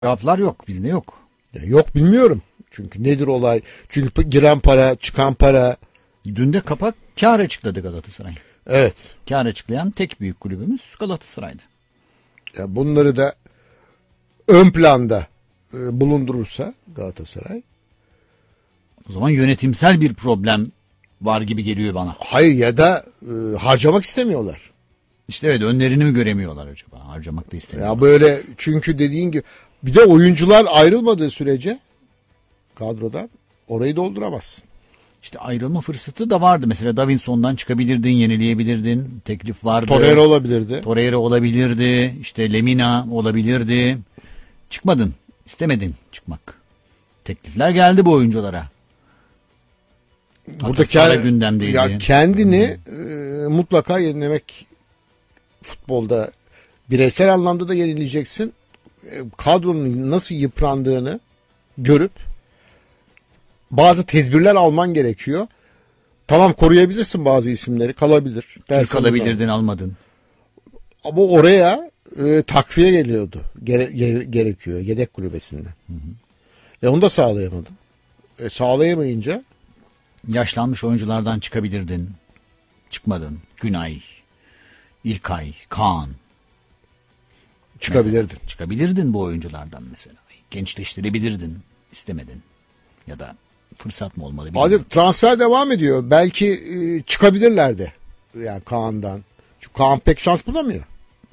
Cevaplar yok. Bizde yok. Ya yok, bilmiyorum. Çünkü nedir olay? Çünkü giren para, çıkan para. Dün de kapak kâr açıkladı Galatasaray. Evet. Kâr açıklayan tek büyük kulübümüz Galatasaray'dı. Ya bunları da ön planda bulundurursa Galatasaray. O zaman yönetimsel bir problem var gibi geliyor bana. Hayır, ya da harcamak istemiyorlar. İşte evet, önlerini mi göremiyorlar acaba? Harcamak da istemiyorlar. Ya böyle, çünkü dediğin gibi bir de oyuncular ayrılmadığı sürece kadrodan orayı dolduramazsın. İşte ayrılma fırsatı da vardı. Mesela Davinson'dan çıkabilirdin, yenileyebilirdin. Teklif vardı. Torreira olabilirdi. Torreira olabilirdi. İşte Lemina olabilirdi. Çıkmadın. İstemedin çıkmak. Teklifler geldi bu oyunculara. Burada gündemdeydi. Ya kendini mutlaka yenilemek, futbolda bireysel anlamda da yenileyeceksin. Kadronun nasıl yıprandığını görüp bazı tedbirler alman gerekiyor. Tamam, koruyabilirsin bazı isimleri, kalabilir. Türk alabilirdin, almadın. Ama oraya takviye geliyordu. Gerekiyor yedek kulübesinde. Onu da sağlayamadım. Sağlayamayınca Yaşlanmış oyunculardan çıkabilirdin. Çıkmadın. Günay, İlkay, Kaan. çıkabilirdin. Mesela, çıkabilirdin bu oyunculardan mesela. Gençleştirebilirdin. İstemedin. Ya da fırsat mı olmalı bilmiyorum. Hadi, transfer devam ediyor. Belki çıkabilirlerdi. Yani Kaan'dan. Çünkü Kaan pek şans bulamıyor.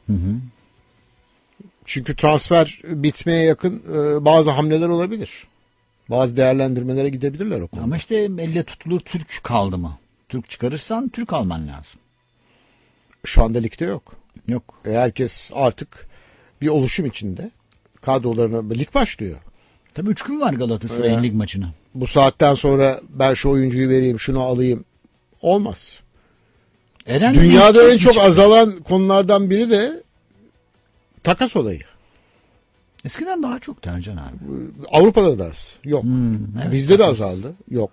Çünkü transfer bitmeye yakın bazı hamleler olabilir. Bazı değerlendirmelere gidebilirler o konuda. Ama işte elle tutulur Türk kaldı mı? Türk çıkarırsan Türk alman lazım. Şu anda ligde yok. Yok. Herkes artık bir oluşum içinde. Kadrolarına lig başlıyor. Tabii 3 gün var Galatasaray'ın lig maçına. Bu saatten sonra ben şu oyuncuyu vereyim, şunu alayım. Olmaz. Dünyada en çok azalan konulardan biri de takas olayı. Eskiden daha çok Ercan abi. Avrupa'da da az. Yok. Evet, Bizde de azaldı. Yok.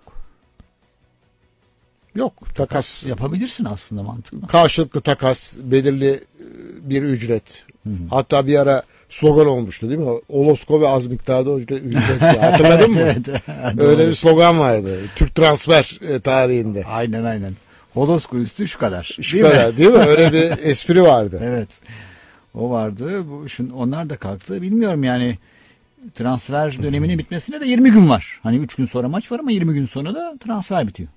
Yok. Takas yapabilirsin aslında, mantıklı. karşılıklı takas, belirli bir ücret. Hatta bir ara slogan olmuştu değil mi? Olosko ve az miktarda ücret. Hatırladın mı? Evet. Öyle bir slogan vardı. Türk transfer tarihinde. Aynen. Holosko üstü şu kadar. Şu kadar değil mi? Öyle bir espri vardı. Evet. O vardı. Onlar da kalktı. Bilmiyorum yani, transfer döneminin bitmesine de 20 gün var. Hani 3 gün sonra maç var ama 20 gün sonra da transfer bitiyor.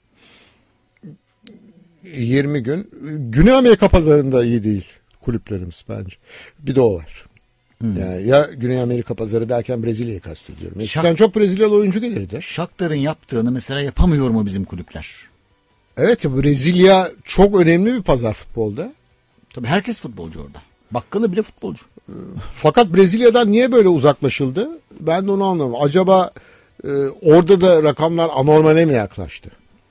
20 gün. Güney Amerika pazarında iyi değil kulüplerimiz bence. Bir de o var. Yani ya Güney Amerika pazarı derken Brezilya'yı kastediyorum. Eskiden çok Brezilyalı oyuncu gelirdi. Shakhtar'ın yaptığını mesela yapamıyor mu bizim kulüpler? Evet, Brezilya çok önemli bir pazar futbolda. Tabii herkes futbolcu orada. Bakkalı bile futbolcu. Fakat Brezilya'dan niye böyle uzaklaşıldı? Ben de onu anlamadım. Acaba orada da rakamlar anormale mi yaklaştı?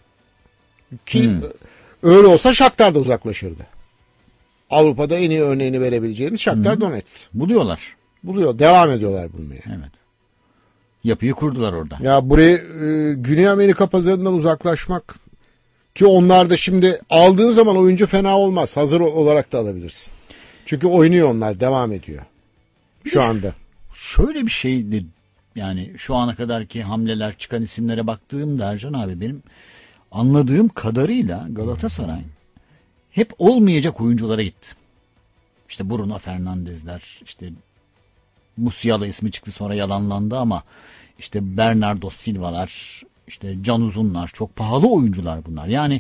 Ki öyle olsa Shakhtar da uzaklaşırdı. Avrupa'da en iyi örneğini verebileceğimiz Shakhtar Donetsk. Buluyor. Devam ediyorlar bulmaya. Evet. Yapıyı kurdular orada. Ya buraya Güney Amerika pazarından uzaklaşmak, ki onlar da şimdi aldığın zaman oyuncu fena olmaz. Hazır olarak da alabilirsin. Çünkü oynuyor, onlar devam ediyor. Şu anda. Şöyle bir şeydi yani, şu ana kadarki hamleler, çıkan isimlere baktığımda Ercan abi, benim anladığım kadarıyla Galatasaray hep olmayacak oyunculara gitti. İşte Bruno Fernandes'ler, işte Musiala ismi çıktı sonra yalanlandı ama işte Bernardo Silva'lar, işte Can Uzunlar, çok pahalı oyuncular bunlar. Yani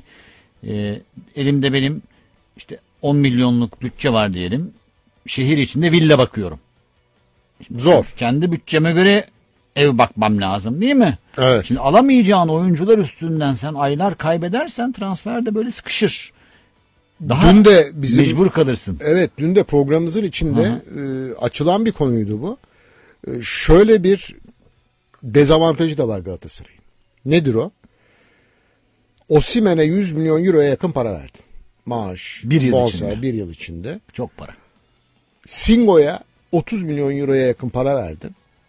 elimde benim işte 10 milyonluk bütçe var diyelim. Şehir içinde villa bakıyorum. Zor. Kendi bütçeme göre ev bakmam lazım değil mi? Evet. Şimdi alamayacağın oyuncular üstünden sen aylar kaybedersen transferde böyle sıkışır. Daha dün de bizim mecbur kalırsın. Evet, dün de programımızın içinde açılan bir konuydu bu. Şöyle bir dezavantajı da var Galatasaray'ın. Nedir o? Osimhen'e 100 milyon euroya yakın para verdin. Maaş, bir yıl bonservis, içinde. bir yıl içinde. Çok para. Singo'ya 30 milyon euroya yakın para verdin.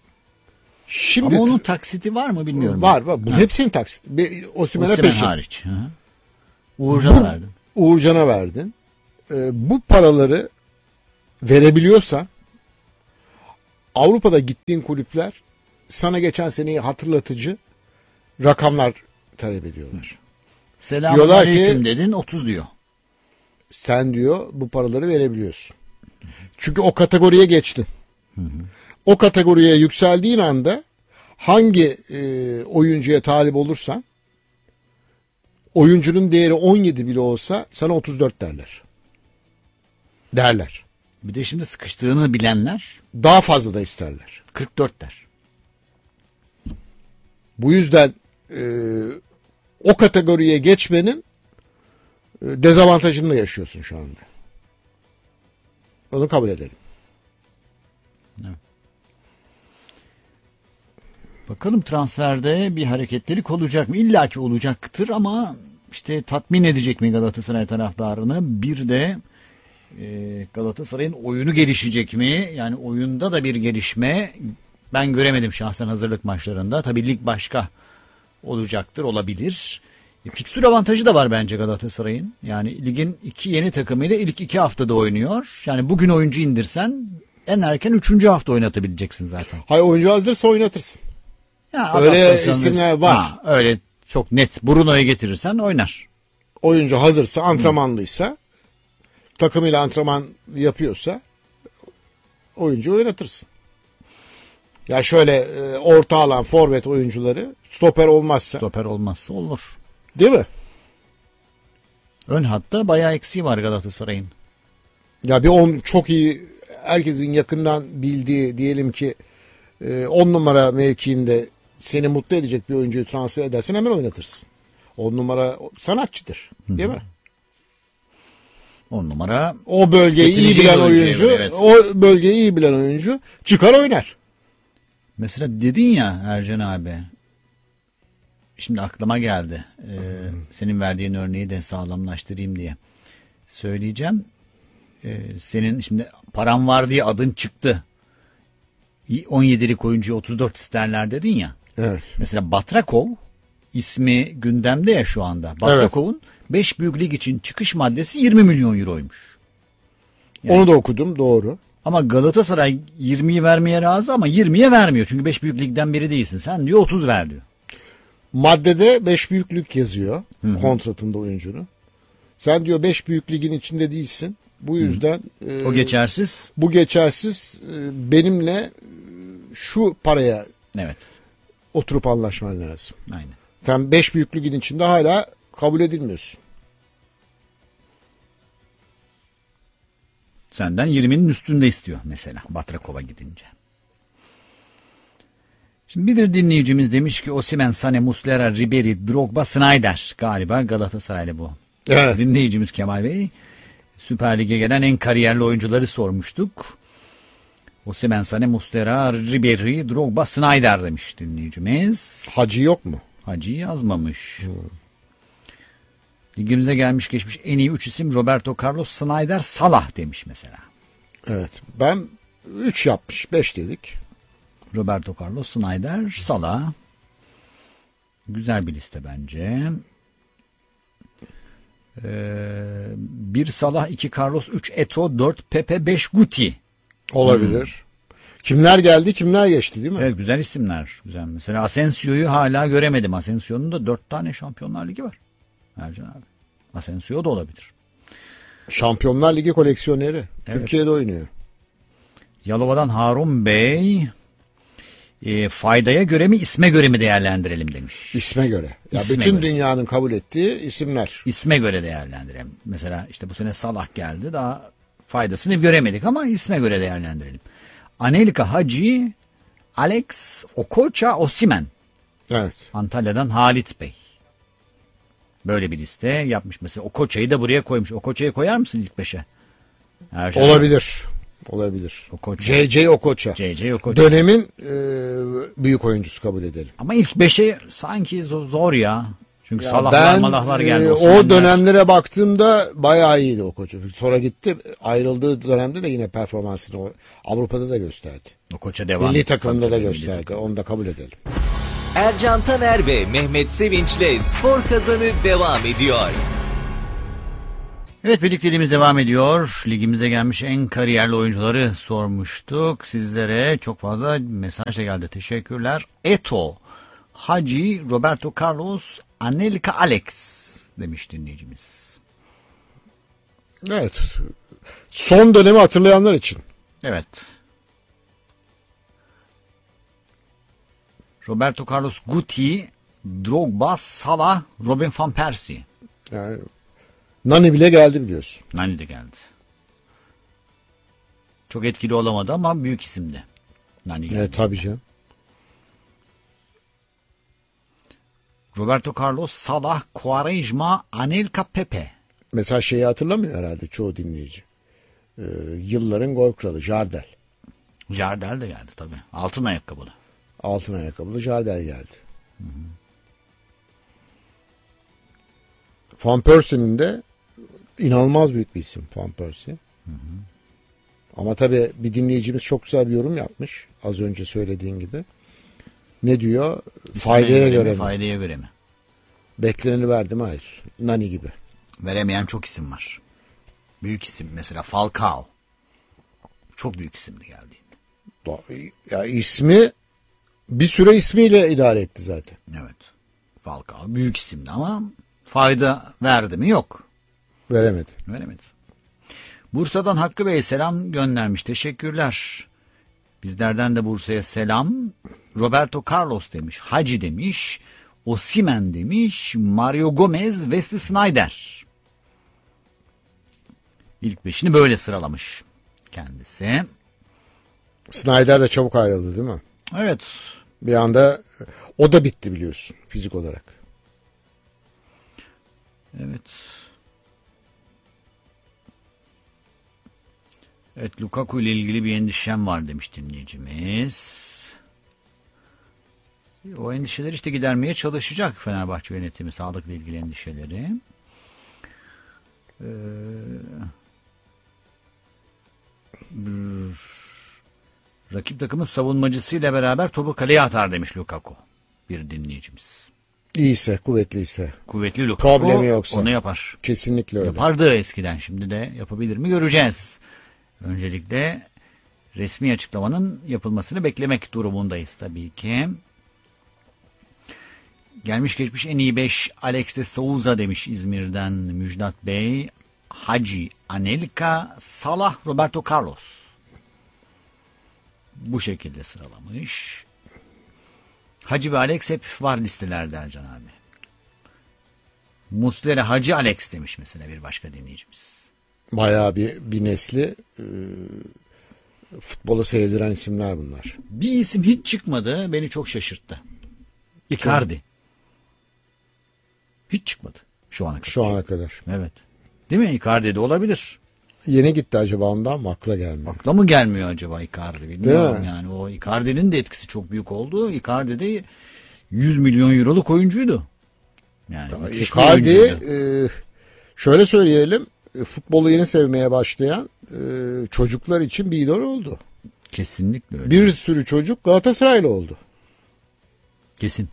Şimdi ama onun taksiti var mı bilmiyorum. Var. Bu hepsinin taksiti. Osimhen'e peşin. Hariç. Uğurcan'a verdin. Uğurcan'a verdin. Bu paraları verebiliyorsan Avrupa'da gittiğin kulüpler sana geçen seneyi hatırlatıcı rakamlar talep ediyorlar. Selamun Diyorlar aleyküm ki- dedin 30 diyor. Sen diyor bu paraları verebiliyorsun. Çünkü o kategoriye geçtin. O kategoriye yükseldiğin anda hangi oyuncuya talip olursan oyuncunun değeri 17 bile olsa sana 34 derler. Bir de şimdi sıkıştığını bilenler Daha fazla da isterler. 44 der. Bu yüzden o kategoriye geçmenin dezavantajını da yaşıyorsun şu anda. Onu kabul edelim. Bakalım transferde bir hareketlilik olacak mı? İlla ki olacaktır ama işte tatmin edecek mi Galatasaray taraftarını? Bir de Galatasaray'ın oyunu gelişecek mi? Yani oyunda da bir gelişme ben göremedim şahsen hazırlık maçlarında. Tabii lig başka olacaktır, olabilir. Fikstür avantajı da var bence Galatasaray'ın. Yani ligin 2 yeni takımıyla ilk 2 haftada oynuyor. Yani bugün oyuncu indirsen en erken 3. hafta oynatabileceksin zaten. Hay oyuncu hazırsa oynatırsın. Ya Öyle adaptasyon isimler ve- var. Ha, öyle çok net. Bruno'yu getirirsen oynar. Oyuncu hazırsa, antrenmanlıysa, takımıyla antrenman yapıyorsa oyuncu oynatırsın. Ya şöyle orta alan forvet oyuncuları stoper olmazsa, Stoper olmazsa olur. değil mi? Ön hatta bayağı eksiği var Galatasaray'ın. Ya çok iyi, herkesin yakından bildiği, diyelim ki 10 numara mevkiinde seni mutlu edecek bir oyuncuyu transfer edersen hemen oynatırsın. 10 numara sanatçıdır, değil mi? 10 numara O bölgeyi iyi Getireceği bilen oyuncuya oyuncu, göre, evet. o bölgeyi iyi bilen oyuncu çıkar oynar. mesela dedin ya Ercan abi. Şimdi aklıma geldi. Senin verdiğin örneği de sağlamlaştırayım diye. Söyleyeceğim. Senin şimdi param var diye adın çıktı. 17'lik oyuncuyu 34 isterler dedin ya. Evet. Mesela Batrakov ismi gündemde ya şu anda. Batrakov'un 5 büyük lig için çıkış maddesi 20 milyon euroymuş. Yani- Onu da okudum, doğru. Ama Galatasaray 20'yi vermeye razı ama 20'ye vermiyor. Çünkü 5 büyük ligden biri değilsin. Sen diyor 30 ver diyor. Maddede 5 büyüklük yazıyor kontratında oyuncunun. Sen diyor 5 büyük ligin içinde değilsin. Bu yüzden O geçersiz. bu geçersiz, benimle şu paraya Evet. oturup anlaşman lazım. Aynen. Sen 5 büyük ligin içinde hala kabul edilmiyorsun. Senden 20'nin üstünde istiyor mesela Batrakov'a gidince. Şimdi bir dinleyicimiz demiş ki Osimhen, Sané, Muslera, Ribery, Drogba, Sneijder. Galiba Galatasaraylı bu. Evet. Dinleyicimiz Kemal Bey. Süper Lig'e gelen en kariyerli oyuncuları sormuştuk. Osimhen, Sané, Muslera, Ribery, Drogba, Sneijder demiş dinleyicimiz. Hacı yok mu? Hacı yazmamış. Ligimize gelmiş geçmiş en iyi 3 isim Roberto Carlos, Sneijder, Salah demiş mesela. Evet. Ben 3 yapmış, 5 dedik. Roberto Carlos, Sneijder, Salah. Güzel bir liste bence. 1 Salah, 2 Carlos, 3 Eto'o, 4 Pepe, 5 Guti. Olabilir. Kimler geldi, kimler geçti, değil mi? Evet, güzel isimler. Güzel. Mesela Asensio'yu hala göremedim. Asensio'nun da 4 tane Şampiyonlar Ligi var. Ercan abi. Asensio da olabilir. Şampiyonlar Ligi koleksiyoneri. Evet. Türkiye'de oynuyor. Yalova'dan Harun Bey faydaya göre mi isme göre mi değerlendirelim demiş. İsme göre. Ya İsme bütün göre. dünyanın kabul ettiği isimler. İsme göre değerlendirelim. Mesela işte bu sene Salah geldi, daha faydasını göremedik ama isme göre değerlendirelim. Anelka Hacı, Alex Okocha, Osimhen. Evet. Antalya'dan Halit Bey. Böyle bir liste yapmış. Mesela Okocha'yı da buraya koymuş. Okocha'yı koyar mısın ilk 5'e? Olabilir. Olabilir. Okocha. C.C. Okocha. C.C. Okocha. Dönemin büyük oyuncusu kabul edelim. Ama ilk 5'e sanki zor ya. Çünkü Ya Salahlar malahlar geldi. o Osimhen'ler. dönemlere baktığımda bayağı iyiydi Okocha. Sonra gitti, ayrıldığı dönemde de yine performansını Avrupa'da da gösterdi. Okocha devam Milli etti. takımda da Tabii, milli gösterdi. takım. Onu da kabul edelim. Ercan Taner ve Mehmet Sevinç'le Spor Kazanı devam ediyor. Evet, birlikteliğimiz devam ediyor. Ligimize gelmiş en kariyerli oyuncuları sormuştuk. Sizlere çok fazla mesaj da geldi. Teşekkürler. Eto, Hacı, Roberto Carlos, Anelka Alex demiş dinleyicimiz. Evet. Son dönemi hatırlayanlar için. Evet. Roberto Carlos, Guti, Drogba, Salah, Robin van Persie. Yani Nani bile geldi biliyorsun. Nani de geldi. Çok etkili olamadı ama büyük isimdi. Nani geldi. Evet tabii canım. Roberto Carlos, Salah, Quaresma, Anelka, Pepe. Mesela şeyi hatırlamıyor herhalde çoğu dinleyici. Yılların gol kralı Jardel. Jardel de geldi tabii. Altın ayakkabılı. Altın ayakkabılı Jardel geldi. Van Persie'nin de inanılmaz büyük bir isim Van Persie. Ama tabii bir dinleyicimiz çok güzel bir yorum yapmış. Az önce söylediğin gibi. Ne diyor? Faydaya göre mi? Faydaya göre mi? Bekleneni verdi mi? Hayır. Nani gibi. Veremeyen çok isim var. Büyük isim mesela Falcao. Çok büyük isimdi geldiğinde. Ya ismi bir süre ismiyle idare etti zaten. Evet. Falcao büyük isimdi ama fayda verdi mi? Yok. Veremedi. Veremedi. Bursa'dan Hakkı Bey selam göndermiş. Teşekkürler. Bizlerden de Bursa'ya selam. Roberto Carlos demiş. Hacı demiş. Osimhen demiş. Mario Gomez, Wesley Sneijder. İlk beşini böyle sıralamış kendisi. Snyder de çabuk ayrıldı değil mi? Evet. Bir anda o da bitti biliyorsun fizik olarak. Evet. Evet, Lukaku ile ilgili bir endişem var demiş dinleyicimiz. O endişeleri işte gidermeye çalışacak Fenerbahçe yönetimi, sağlıkla ilgili endişeleri. Rakip takımın savunmacısıyla beraber topu kaleye atar demiş Lukaku. Bir dinleyicimiz. İyiyse, kuvvetliyse. Kuvvetli Lukaku Problemi yoksa. onu yapar. Kesinlikle öyle. Yapardı eskiden, şimdi de yapabilir mi göreceğiz. Öncelikle resmi açıklamanın yapılmasını beklemek durumundayız tabii ki. Gelmiş geçmiş en iyi 5 Alex de Souza demiş İzmir'den Müjdat Bey. Hacı, Anelka, Salah, Roberto Carlos. Bu şekilde sıralamış. Hacı ve Alex hep var listelerde Ercan abi. Muslera, Hacı, Alex demiş mesela bir başka dinleyicimiz. Bayağı bir nesli futbolu sevdiren isimler bunlar. Bir isim hiç çıkmadı, beni çok şaşırttı. Icardi. Hiç çıkmadı şu ana kadar. Şu ana kadar. Evet. Değil mi? Icardi de olabilir. Yeni gitti acaba ondan mı akla gelmiyor? Akla mı gelmiyor acaba Icardi? Bilmiyorum Değil mi? yani. O Icardi'nin de etkisi çok büyük oldu. Icardi de 100 milyon euroluk oyuncuydu. Yani müthiş bir Icardi oyuncuydu. şöyle söyleyelim, futbolu yeni sevmeye başlayan çocuklar için bir idol oldu. Kesinlikle öyle. Bir sürü çocuk Galatasaraylı oldu. Kesin.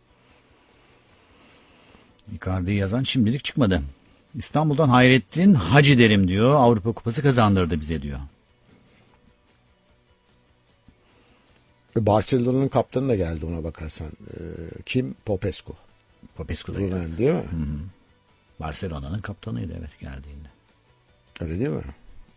Icardi'yi yazan şimdilik çıkmadı. İstanbul'dan Hayrettin Hacı derim diyor. Avrupa Kupası kazandırdı bize diyor. Barcelona'nın kaptanı da geldi ona bakarsan. Kim? Popescu. Popescu da geldi. Rumen değil mi? Barcelona'nın kaptanıydı evet geldiğinde. Öyle değil mi?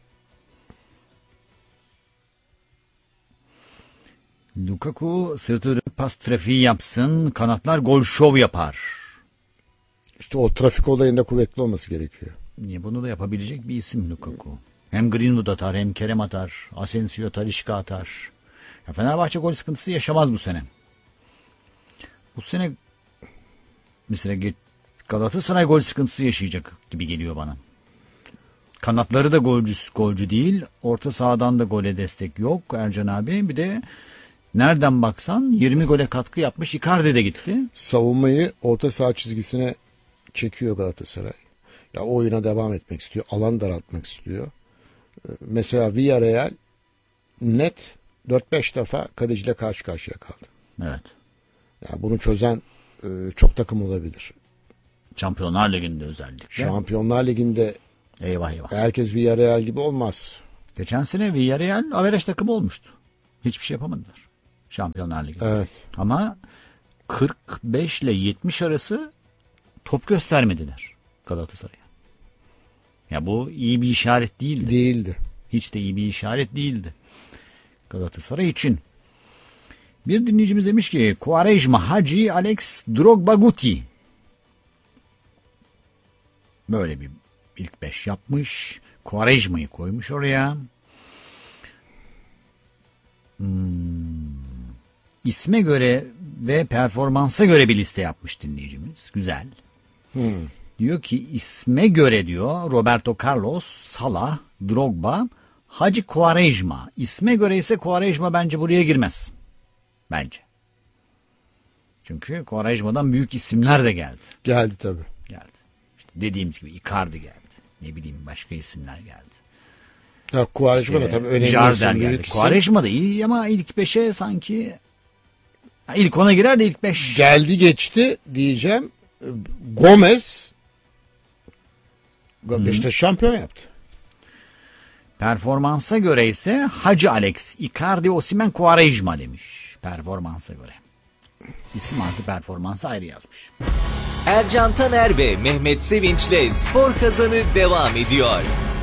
Lukaku sırtı dönüp pas trafiği yapsın. Kanatlar gol şov yapar. İşte o trafik olayında kuvvetli olması gerekiyor. Niye bunu da yapabilecek bir isim Lukaku. Hem Greenwood atar hem Kerem atar. Asensio, Talisca atar. Ya Fenerbahçe gol sıkıntısı yaşamaz bu sene. Bu sene mesela Galatasaray gol sıkıntısı yaşayacak gibi geliyor bana. Kanatları da golcü değil. Orta sahadan da gole destek yok Ercan abi. Bir de nereden baksan 20 gole katkı yapmış Icardi de gitti. Savunmayı orta saha çizgisine çekiyor Galatasaray. Ya o oyuna devam etmek istiyor. Alan daraltmak istiyor. Mesela Villarreal net 4-5 defa kaleciyle karşı karşıya kaldı. Evet. Yani bunu çözen çok takım olabilir. Şampiyonlar Ligi'nde özellikle. Şampiyonlar Ligi'nde Eyvah eyvah. Herkes Villarreal gibi olmaz. Geçen sene Villarreal averaj takımı olmuştu. Hiçbir şey yapamadılar Şampiyonlar Ligi'nde. Evet. Ama 45 ile 70 arası top göstermediler Galatasaray'a. Ya bu iyi bir işaret değildi. Değildi. Hiç de iyi bir işaret değildi Galatasaray için. Bir dinleyicimiz demiş ki Quaresma, Hacı, Alex, Drogba, Guti. Böyle bir ilk 5 yapmış. Quaresma'yı koymuş oraya. İsme göre ve performansa göre bir liste yapmış dinleyicimiz. Güzel. Diyor ki isme göre diyor Roberto Carlos, Salah, Drogba, Hacı Quaresma. İsme göre ise Quaresma bence buraya girmez. Bence. Çünkü Quaresma'dan büyük isimler de geldi. Geldi tabii. Geldi. İşte dediğimiz gibi Icardi geldi. Ne bileyim başka isimler geldi. Ya Quaresma da tabii önemli Jardel isim, geldi. büyük isim. Quaresma da iyi ama ilk 5'e sanki ilk 10'a girer de ilk 5. Geldi geçti diyeceğim. Gomez Beşiktaş şampiyon yaptı. Performansa göre ise Hacı Alex, Icardi, Osimhen, Quaresma demiş. Performansa göre. İsim artı performansı ayrı yazmış. Ercan Taner ve Mehmet Sevinç'le Spor Kazanı devam ediyor.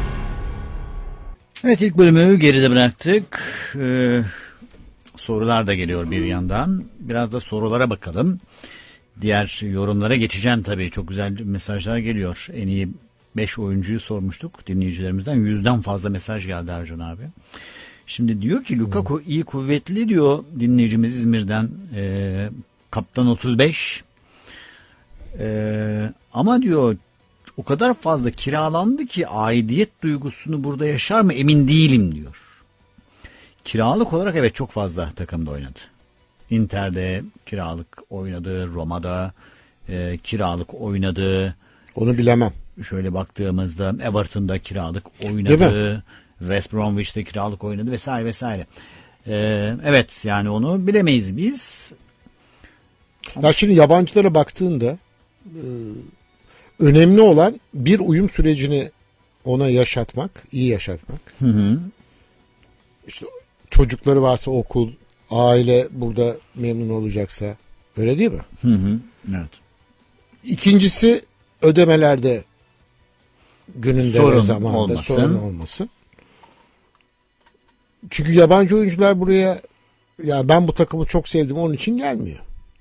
Evet ilk bölümü geride bıraktık. Sorular da geliyor bir yandan. Biraz da sorulara bakalım. Diğer yorumlara geçeceğim tabii. Çok güzel mesajlar geliyor. En iyi 5 oyuncuyu sormuştuk dinleyicilerimizden. 100'den fazla mesaj geldi Ercan abi. Şimdi diyor ki Lukaku iyi kuvvetli diyor dinleyicimiz İzmir'den. Kaptan 35. Ama diyor o kadar fazla kiralandı ki aidiyet duygusunu burada yaşar mı emin değilim diyor. Kiralık olarak evet çok fazla takımda oynadı. Inter'de kiralık oynadı, Roma'da kiralık oynadı. Onu bilemem. Şöyle baktığımızda Everton'da kiralık oynadı. West Bromwich'te kiralık oynadı vesaire vesaire. Evet yani onu bilemeyiz biz. Ya şimdi yabancılara baktığında önemli olan bir uyum sürecini ona yaşatmak, iyi yaşatmak. İşte çocukları varsa okul, aile burada memnun olacaksa öyle değil mi? Evet. İkincisi ödemelerde gününde Sorun ve zamanında olmasın. sorun olmasın. Çünkü yabancı oyuncular buraya ya ben bu takımı çok sevdim onun için gelmiyor.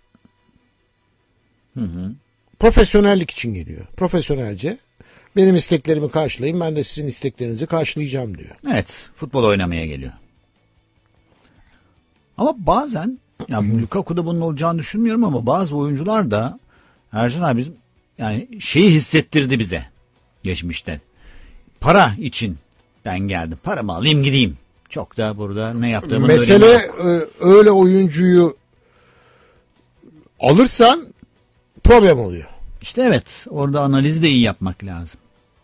Profesyonellik için geliyor. Profesyonelce benim isteklerimi karşılayın ben de sizin isteklerinizi karşılayacağım diyor. Evet futbol oynamaya geliyor. Ama bazen ya Lukaku'da bunun olacağını düşünmüyorum ama bazı oyuncular da Ercan abi yani şeyi hissettirdi bize geçmişte. Para için ben geldim. Paramı alayım gideyim. Çok da burada ne yaptığımın Mesele önemi yok. öyle oyuncuyu alırsan problem oluyor. İşte evet orada analizi de iyi yapmak lazım.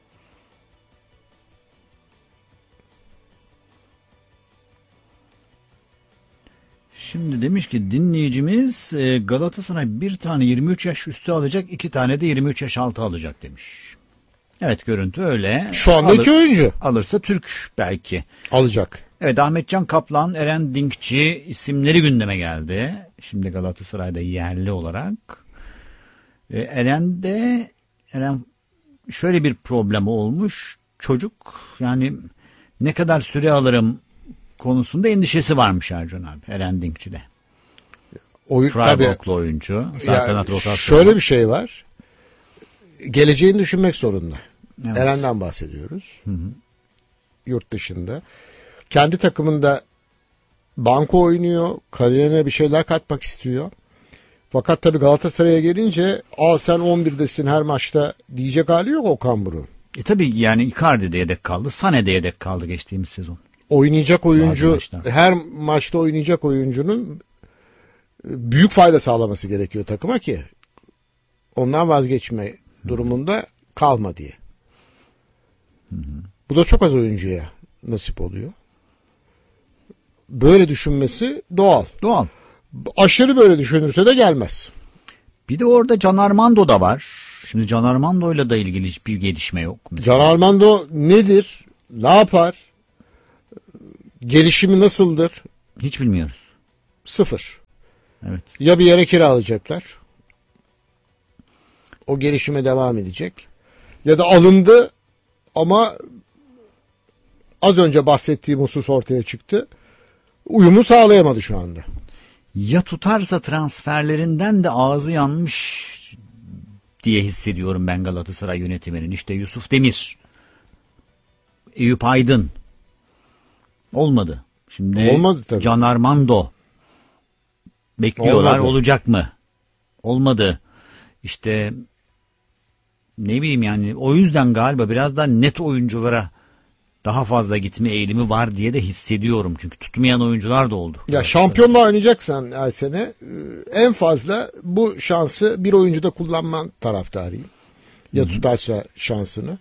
Şimdi demiş ki dinleyicimiz Galatasaray bir tane 23 yaş üstü alacak, 2 tane de 23 yaş altı alacak demiş. Evet görüntü öyle. Şu anda iki oyuncu Alırsa Türk belki. alacak. Evet Ahmetcan Kaplan, Eren Dinkçi isimleri gündeme geldi. Şimdi Galatasaray'da yerli olarak. Eren şöyle bir problemi olmuş. Çocuk yani ne kadar süre alırım konusunda endişesi varmış Ercan abi. Eren Dinkçi'de. Freiburg'lu oyuncu. Sağ kanat rotasyonu. Şöyle bir şey var. Geleceğini düşünmek zorunda. Evet. Eren'den bahsediyoruz. Yurt dışında. Kendi takımında banko oynuyor. Kariyerine bir şeyler katmak istiyor. Fakat tabii Galatasaray'a gelince al sen 11'desin her maçta diyecek hali yok Okan Buruk'un. Tabii yani Icardi de yedek kaldı. Sané de yedek kaldı geçtiğimiz sezon. Oynayacak oyuncu her maçta oynayacak oyuncunun büyük fayda sağlaması gerekiyor takıma ki ondan vazgeçme durumunda kalma diye. Bu da çok az oyuncuya nasip oluyor. Böyle düşünmesi doğal. Doğal. Aşırı böyle düşünürse de gelmez. Bir de orada Can Armando da var. Şimdi Can Armando'yla da ilgili hiçbir gelişme yok. Can Armando nedir? Ne yapar? Gelişimi nasıldır? Hiç bilmiyoruz. Sıfır. Evet. Ya bir yere kiralayacaklar. O gelişime devam edecek. Ya da alındı ama az önce bahsettiğim husus ortaya çıktı. Uyumu sağlayamadı şu anda. Ya tutarsa transferlerinden de ağzı yanmış diye hissediyorum ben Galatasaray yönetiminin. İşte Yusuf Demir, Eyüp Aydın olmadı. Şimdi Olmadı tabii. Can Armando bekliyorlar, Olmadı. olacak mı? Olmadı. İşte ne bileyim yani o yüzden galiba biraz daha net oyunculara daha fazla gitme eğilimi var diye de hissediyorum. Çünkü tutmayan oyuncular da oldu. Ya şampiyonla oynayacaksan her sene en fazla bu şansı bir oyuncuda kullanman taraftarıyım. Ya tutarsa şansını.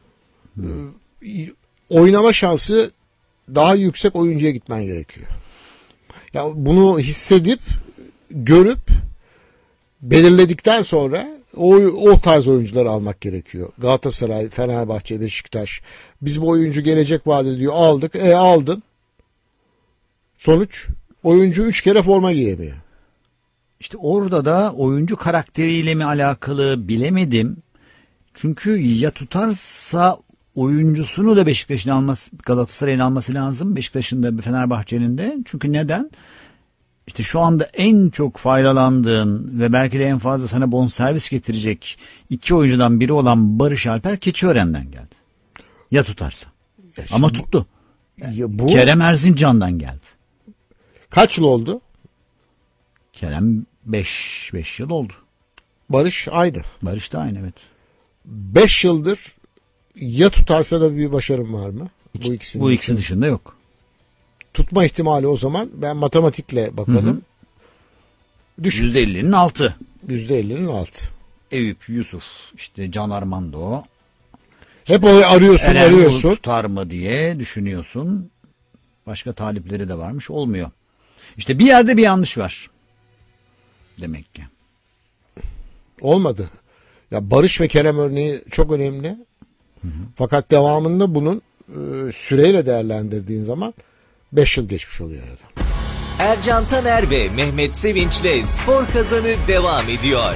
Oynama şansı daha yüksek oyuncuya gitmen gerekiyor. Ya bunu hissedip görüp belirledikten sonra o tarz oyuncuları almak gerekiyor. Galatasaray, Fenerbahçe, Beşiktaş. Biz bu oyuncu gelecek vaat ediyor. Aldık. Aldın. Sonuç oyuncu 3 kere forma giyemiyor. İşte orada da oyuncu karakteriyle mi alakalı bilemedim. Çünkü ya tutarsa oyuncusunu da Beşiktaş'ın alması, Galatasaray'ın alması lazım. Beşiktaş'ın da Fenerbahçe'nin de. Çünkü neden? İşte şu anda en çok faydalandığın ve belki de en fazla sana bonservis getirecek iki oyuncudan biri olan Barış Alper Keçiören'den geldi. Ya tutarsa. Ya Ama işte tuttu. bu Kerem Erzincan'dan geldi. kaç yıl oldu? Kerem 5 yıl oldu. Barış aynı. Barış da aynı, evet. 5 yıldır ya tutarsa da bir başarım var mı? Bu ikisinin. Bu ikisi dışında yok. Tutma ihtimali o zaman ben matematikle bakalım. Düşük. %50'nin altı. %50'nin altı. Eyüp, Yusuf, işte Can Armando. Hep onu arıyorsun. Erenbolu tutar mı diye düşünüyorsun. Başka talipleri de varmış, olmuyor. İşte bir yerde bir yanlış var. Demek ki. Olmadı. Ya Barış ve Kerem örneği çok önemli. Fakat devamında bunun süreyle değerlendirdiğin zaman 5 yıl geçmiş oluyor arada. Ercan Taner ve Mehmet Sevinç'le Spor Kazanı devam ediyor.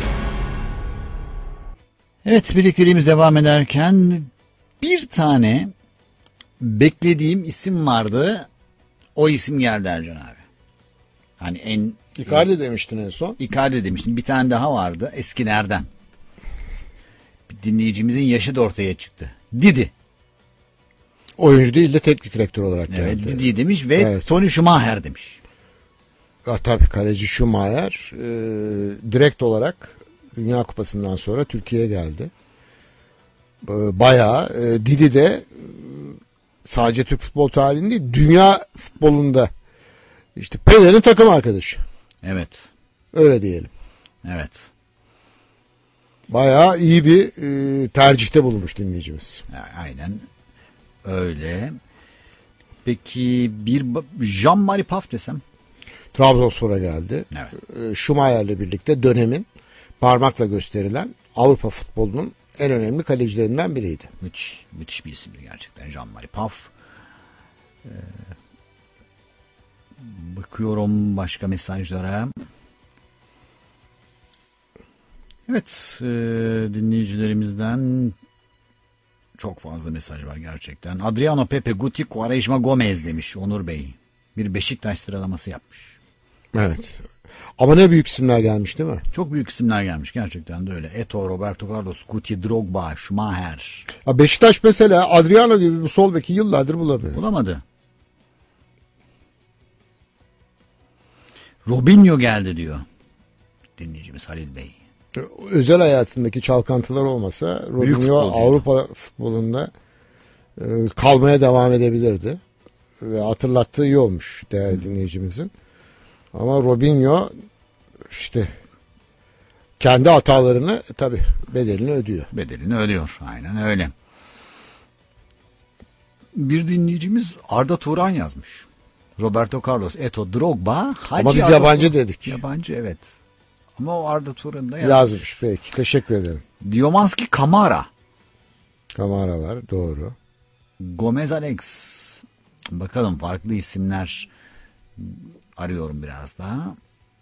Evet, birlikteliğimiz devam ederken bir tane beklediğim isim vardı. O isim geldi Ercan abi. Hani en Icardi demiştin en son. Icardi demiştim. Bir tane daha vardı eskilerden. Bir dinleyicimizin yaşı da ortaya çıktı. Didi. Oyuncu değil de teknik direktör olarak geldi. Evet, Didi demiş ve Evet. Tony Schumacher demiş. Ya, tabii kaleci Schumacher direkt olarak Dünya Kupası'ndan sonra Türkiye'ye geldi. Bayağı Didi de sadece Türk futbol tarihinde değil, dünya futbolunda işte Pele'nin takım arkadaşı. Evet. Öyle diyelim. Evet. Bayağı iyi bir tercihte bulunmuş dinleyicimiz. Aynen öyle. Peki bir Jean-Marie Paf desem? Trabzonspor'a geldi. Evet. Schumacher'le birlikte dönemin parmakla gösterilen Avrupa futbolunun en önemli kalecilerinden biriydi. Müthiş bir isimdi gerçekten Jean-Marie Paf. Bakıyorum başka mesajlara. Evet, dinleyicilerimizden çok fazla mesaj var gerçekten. Adriano Pepe Guti Quaresma Gomez demiş Onur Bey. Bir Beşiktaş sıralaması yapmış. Evet. Ama ne büyük isimler gelmiş değil mi? Çok büyük isimler gelmiş gerçekten de öyle. Eto'o, Roberto Carlos, Guti, Drogba, Schumacher. Ya Beşiktaş mesela Adriano gibi bir sol beki yıllardır bulamıyor. Bulamadı. Robinho geldi diyor dinleyicimiz Halil Bey. Özel hayatındaki çalkantılar olmasa Robinho futbolcuydu. Avrupa futbolunda kalmaya devam edebilirdi. Ve hatırlattığı iyi olmuş değerli dinleyicimizin. Ama Robinho işte kendi hatalarını tabii bedelini ödüyor. Bedelini ödüyor. Aynen öyle. Bir dinleyicimiz Arda Turan yazmış. Roberto Carlos, Eto'o, Drogba, Hacı. Ama biz Arda yabancı Turan. dedik. Yabancı, evet. Ama o Arda Turan'ı da yazmış. Yazmış peki. Teşekkür ederim. Diomanski Kamara. Kamara var, doğru. Gomez Alex. Bakalım, farklı isimler arıyorum biraz daha.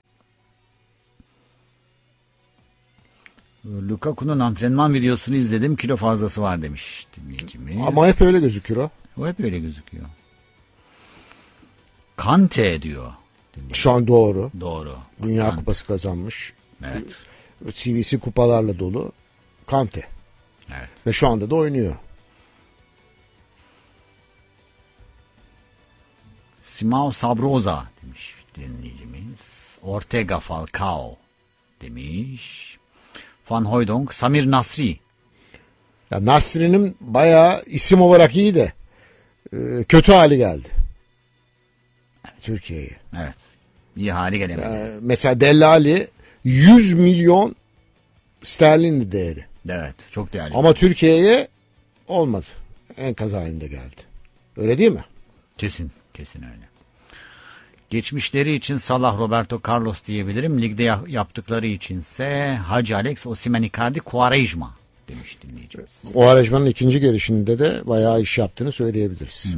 Lukaku'nun antrenman videosunu izledim. Kilo fazlası var demiş dinleyicimiz. Ama hep öyle gözüküyor o. O hep öyle gözüküyor. Kante diyor dinleyici. Şu an doğru. Doğru. Dünya Kante. Kupası kazanmış. Evet. CV'si kupalarla dolu. Kante. Evet. Ve şu anda da oynuyor. Simao Sabrosa demiş dinleyicimiz. Ortega Falcao demiş. Van Hooijdonk, Samir Nasri. Ya Nasri'nin bayağı isim olarak iyi de kötü hali geldi. Türkiye'ye. Evet. İyi hali gelemedi. Mesela Dellali 100 milyon sterlindi değeri. Evet. Çok değerli. Ama Türkiye'ye olmadı. Enkaz halinde geldi. Öyle değil mi? Kesin. Kesin öyle. Geçmişleri için Salah, Roberto Carlos diyebilirim. Ligde yaptıkları içinse Hacı Alex, Osimhen, Icardi, Quaresma demiş dinleyicimiz. O Arajman'ın ikinci gelişinde de bayağı iş yaptığını söyleyebiliriz.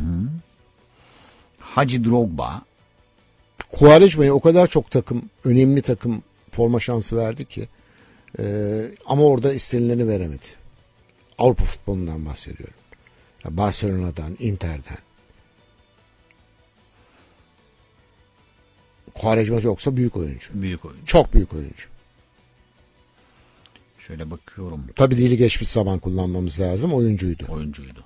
Hacı Drogba. Quaresma'ya o kadar çok önemli takım forma şansı verdi ki ama orada istenileni veremedi. Avrupa futbolundan bahsediyorum. Ya Barcelona'dan, Inter'den. Quaresma yoksa büyük oyuncu. Büyük oyuncu. Çok büyük oyuncu. Şöyle bakıyorum. Tabii dili geçmiş zaman kullanmamız lazım. Oyuncuydu. Oyuncuydu.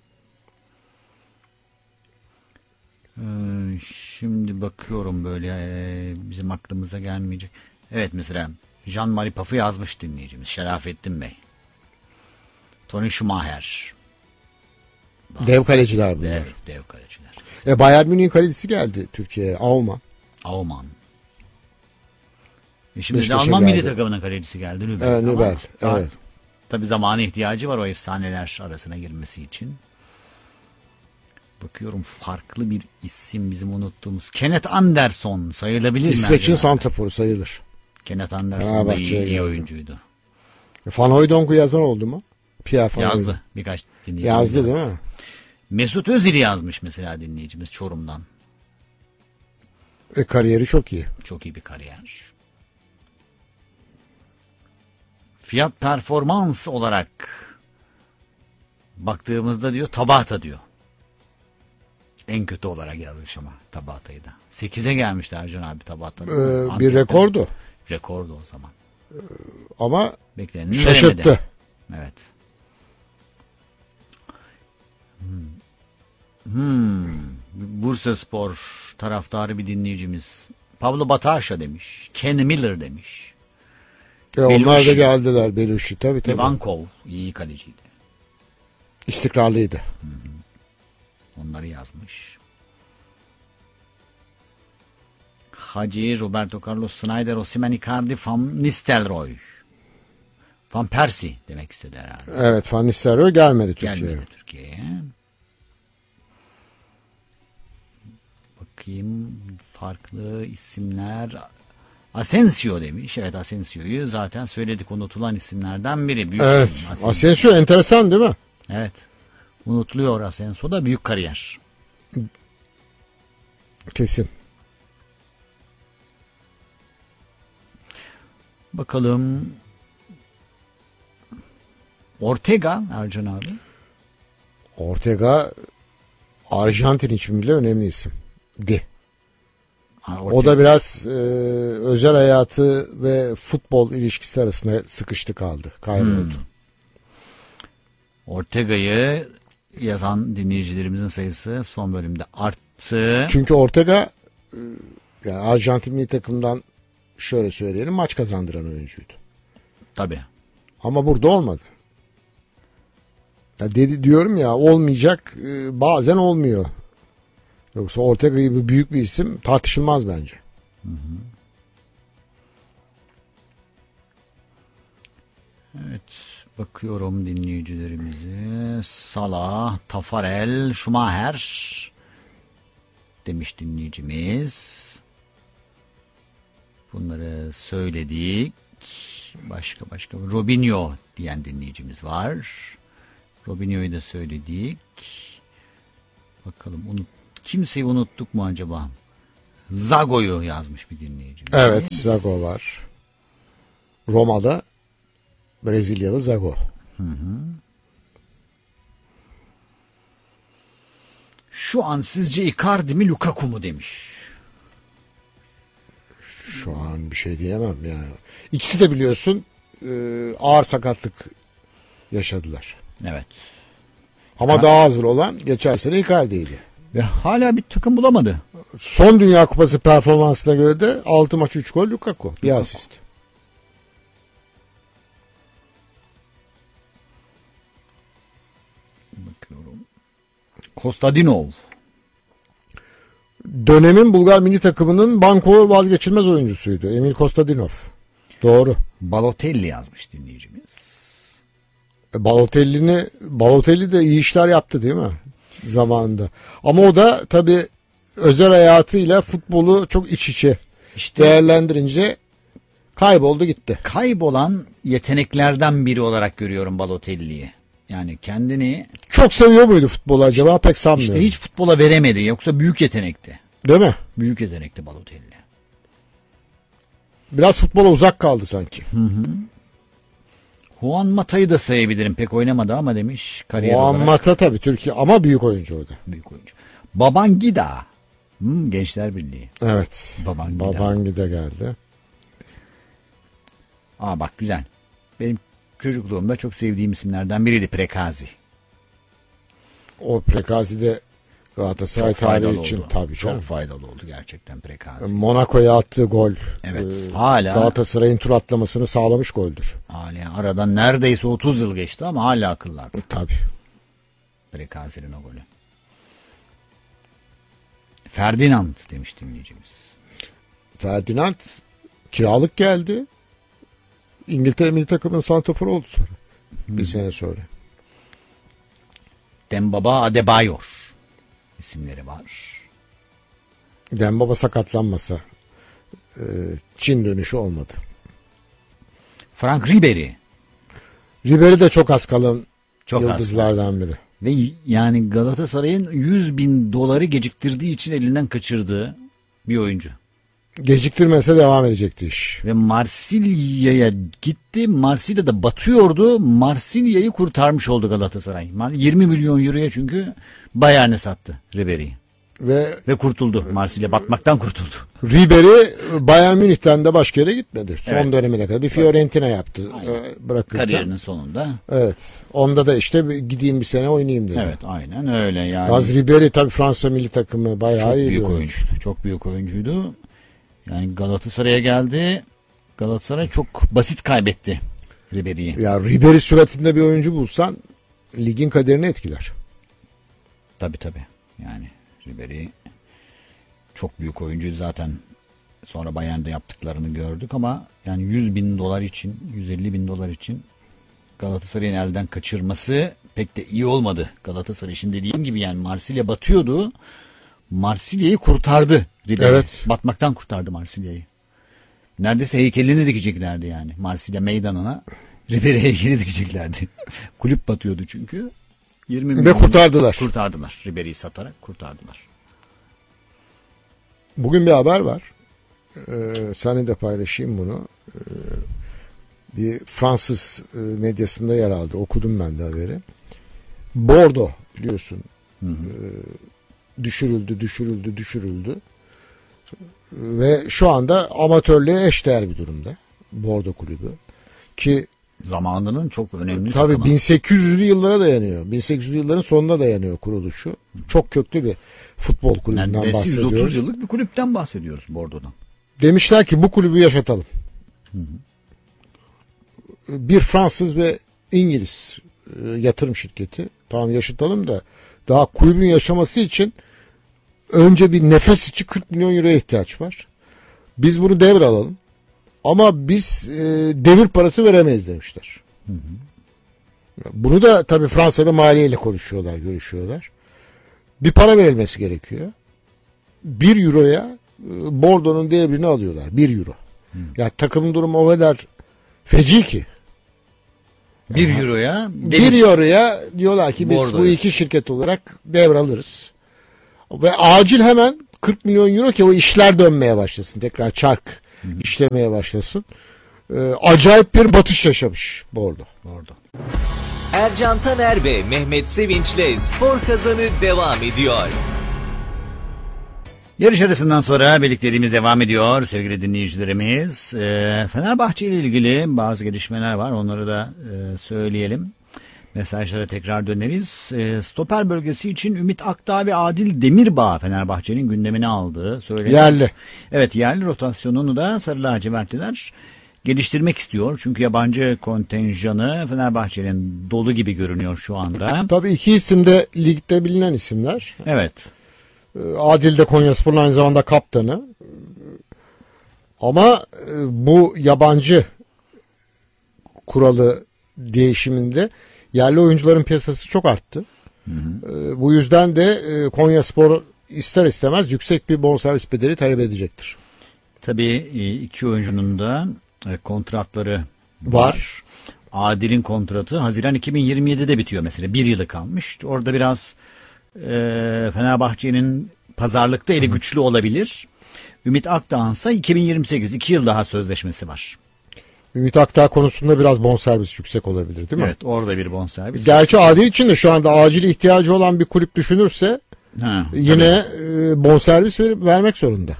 Şimdi bakıyorum böyle bizim aklımıza gelmeyecek. Evet, mesela Jean-Marie Paf'ı yazmış dinleyicimiz. Şerafettin Bey. Tony Schumacher. Dev kaleciler bunlar. Dev kaleciler. Bayern Münih'in kalecisi geldi Türkiye'ye. Aumann. Aumann. Şimdi de Beşiktaş'a Alman milli geldi. takımının kalecisi geldi. Nübel. Evet, Nübel. Evet. Tabii zamana ihtiyacı var o efsaneler arasına girmesi için. Bakıyorum, farklı bir isim bizim unuttuğumuz. Kenneth Anderson sayılabilir mi? İsveç'in santraforu sayılır. Kenneth Anderson da iyi oyuncuydu. Van Hooijdonk'u yazan oldu mu? Pierre Van Hooijdonk. Yazdı. Birkaç dinleyicimiz Yazdı değil mi? Mesut Özil yazmış mesela dinleyicimiz Çorum'dan. Kariyeri çok iyi. Çok iyi bir kariyer. Fiyat performans olarak baktığımızda diyor Tabata diyor. En kötü olarak yazmış ama Tabata'yı da. 8'e gelmişti Ercan abi Tabata'da. Bir rekordu. Rekordu o zaman. Ama Bekleneni şaşırttı. veremedi. Evet. Bursaspor taraftarı bir dinleyicimiz. Pablo Bataşa demiş. Ken Miller demiş. Onlar da Belushi. geldiler. Belushi tabii. Ivankov iyi kaleciydi. İstikrarlıydı. Onları yazmış. Hacı, Roberto Carlos, Snyder, Osimhen, Icardi, Van Nistelrooy. Van Persie demek istedi herhalde. Evet, Van Nistelrooy gelmedi Türkiye'ye. Gelmedi Türkiye'ye. Bakayım, farklı isimler. Asensio demiş. Evet, Asensio'yu zaten söyledik, unutulan isimlerden biri. Büyük Evet. isim. Asensio enteresan değil mi? Evet. Unutuluyor Asensio da, büyük kariyer. Kesin. Bakalım. Ortega Ercan abi. Ortega Arjantin için bile önemli isim. Ha, O da biraz özel hayatı ve futbol ilişkisi arasında sıkıştı kaldı. Kayboldu. Ortega'yı yazan dinleyicilerimizin sayısı son bölümde arttı. Çünkü Ortega yani Arjantin milli takımdan şöyle söyleyelim, maç kazandıran oyuncuydu. Tabii. Ama burada olmadı. Ya diyorum ya, olmayacak, bazen olmuyor. Yoksa Ortega gibi büyük bir isim tartışılmaz bence. Evet, bakıyorum dinleyicilerimize. Salah, Tafarel, Schumacher demiş dinleyicimiz. Bunları söyledik. Başka. Robinho diyen dinleyicimiz var. Robinho'yu da söyledik. Bakalım kimseyi unuttuk mu acaba? Zago'yu yazmış bir dinleyicimiz. Evet, Zago var. Roma'da Brezilyalı Zago. Şu an sizce Icardi mi Lukaku mu demiş. Şu an bir şey diyemem yani. İkisi de biliyorsun ağır sakatlık yaşadılar. Evet. Ama daha hazır olan geçen sene Icardi'ydi. Ve hala bir takım bulamadı. Son Dünya Kupası performansına göre de 6 maç 3 gol Lukaku. Bir asist. Bakıyorum. Kostadinov. Dönemin Bulgar milli takımının banko vazgeçilmez oyuncusuydu. Emil Kostadinov. Doğru. Balotelli yazmış dinleyicimiz. Balotelli de iyi işler yaptı değil mi? Zamanında. Ama o da tabii özel hayatıyla futbolu çok iç içe değerlendirince kayboldu gitti. Kaybolan yeteneklerden biri olarak görüyorum Balotelli'yi. Yani kendini Çok seviyor muydu futbolu acaba? Pek sanmıyorum. işte hiç futbola veremedi. Yoksa büyük yetenekti. Değil mi? Büyük yetenekti Balotelli. Biraz futbola uzak kaldı sanki. Juan Mata'yı da sayabilirim. Pek oynamadı ama demiş kariyer olarak. Mata tabii Türkiye ama büyük oyuncu o da. Büyük oyuncu. Babangida. Gençler Birliği. Evet. Babangida. Babangida geldi. Aa bak güzel. Benim çocukluğumda çok sevdiğim isimlerden biriydi Prekazi. O Prekazi de Galatasaray tarihi için tabii çok canım. faydalı oldu gerçekten Prekazi. Monaco'ya attığı gol. Evet. Hala Galatasaray'ın tur atlamasını sağlamış goldür. hala aradan neredeyse 30 yıl geçti ama hala akıllarda. Tabii. Prekazi'nin o golü. Ferdinand demiş dinleyicimiz. Ferdinand kiralık geldi. İngiltere milli takımının santraforu oldu sonra. Bir sene sonra. Dembaba Adebayor isimleri var. Dembaba sakatlanmasa Çin dönüşü olmadı. Frank Ribery. Ribery de çok az kalan Çok az. yıldızlardan biri. Ve yani Galatasaray'ın 100.000 doları geciktirdiği için elinden kaçırdığı bir oyuncu. Geciktirmese devam edecekti iş. Ve Marsilya'ya gitti. Marsilya'da batıyordu. Marsilya'yı kurtarmış oldu Galatasaray. 20 milyon euroya çünkü Bayern'e sattı Ribery'i. Ve Kurtuldu. Marsilya batmaktan kurtuldu. Ribery Bayern Münih'ten de başka yere gitmedi. Son Evet. dönemine kadar bir Fiorentina yaptı. Bırakırken. Kariyerinin sonunda. Evet. Onda da işte gideyim bir sene oynayayım dedi. Evet aynen öyle yani. Az Ribery tabii Fransa milli takımı bayağı Çok iyi büyük bir oyuncu. oyuncuydu. Çok büyük oyuncuydu. Yani Galatasaray'a geldi. Galatasaray çok basit kaybetti Ribery'i. Ya Ribery suratında bir oyuncu bulsan ligin kaderini etkiler. Tabii. Yani Ribery çok büyük oyuncuydu zaten. Sonra Bayern'de yaptıklarını gördük ama yani 100.000 dolar için, 150.000 dolar için Galatasaray'ın elden kaçırması pek de iyi olmadı. Galatasaray için dediğim gibi yani Marsilya batıyordu. Marsilya'yı kurtardı Ribery. Evet. Batmaktan kurtardı Marsilya'yı. Neredeyse heykelini dikeceklerdi yani. Marsilya meydanına Ribery heykeli dikeceklerdi. Kulüp batıyordu çünkü. 20 Ve milyon kurtardılar. Kurtardılar. Ribery'i satarak kurtardılar. Bugün bir haber var. Seninle de paylaşayım bunu. Bir Fransız medyasında yer aldı. Okudum ben de haberi. Bordeaux biliyorsun. Düşürüldü. Ve şu anda amatörlüğe eşdeğer bir durumda. Bordeaux kulübü. Ki Zamanının çok önemli tabii takımı. 1800'lü yıllara dayanıyor. 1800'lü yılların sonuna dayanıyor kuruluşu. Çok köklü bir futbol kulübünden Neredeyse bahsediyoruz. 130 yıllık bir kulüpten bahsediyoruz Bordeaux'dan. Demişler ki bu kulübü yaşatalım. Bir Fransız ve İngiliz yatırım şirketi. Tamam yaşatalım da daha kulübün yaşaması için önce bir nefes içi 40 milyon euroya ihtiyaç var. Biz bunu devralalım. Ama biz devir parası veremeyiz demişler. Bunu da tabii Fransa'da maliyeyle görüşüyorlar. Bir para verilmesi gerekiyor. 1 euroya Bordeaux'un devrini alıyorlar. 1 euro. Ya takımın durumu o kadar Feci ki. 1 euroya 1 euroya diyorlar ki biz Bordo. bu iki şirket olarak devralırız. Ve acil hemen 40 milyon euro ki o işler dönmeye başlasın. Tekrar çark işlemeye başlasın. Acayip bir batış yaşamış Bordo. Bordo. Ercan Taner ve Mehmet Sevinç'le Spor Kazanı devam ediyor. Yarış arasından sonra birlikteliğimiz devam ediyor sevgili dinleyicilerimiz. Fenerbahçe ile ilgili bazı gelişmeler var, onları da söyleyelim. Mesajlara tekrar döneriz. Stoper bölgesi için Ümit Akdağ ve Adil Demirbağ Fenerbahçe'nin gündemine aldığı söyleniyor. Yerli. Evet, yerli rotasyonunu da Sarı Lacivertliler geliştirmek istiyor. Çünkü yabancı kontenjanı Fenerbahçe'nin dolu gibi görünüyor şu anda. Tabii iki isim de ligde bilinen isimler. Evet. Adil de Konyaspor'un aynı zamanda kaptanı. Ama bu yabancı kuralı değişiminde yerli oyuncuların piyasası çok arttı. Bu yüzden de Konyaspor ister istemez yüksek bir bonservis bedeli talep edecektir. Tabii iki oyuncunun da kontratları Var. var. Adil'in kontratı Haziran 2027'de bitiyor mesela. 1 yılı kalmış. Orada biraz Fenerbahçe'nin pazarlıkta eli güçlü olabilir. Ümit Akdağ'ın ise 2028, 2 yıl daha sözleşmesi var. Ümit Akdağ konusunda biraz bonservis yüksek olabilir değil mi? Evet, orada bir bonservis. Gerçi Adil için de şu anda acil ihtiyacı olan bir kulüp düşünürse yine bonservis vermek zorunda.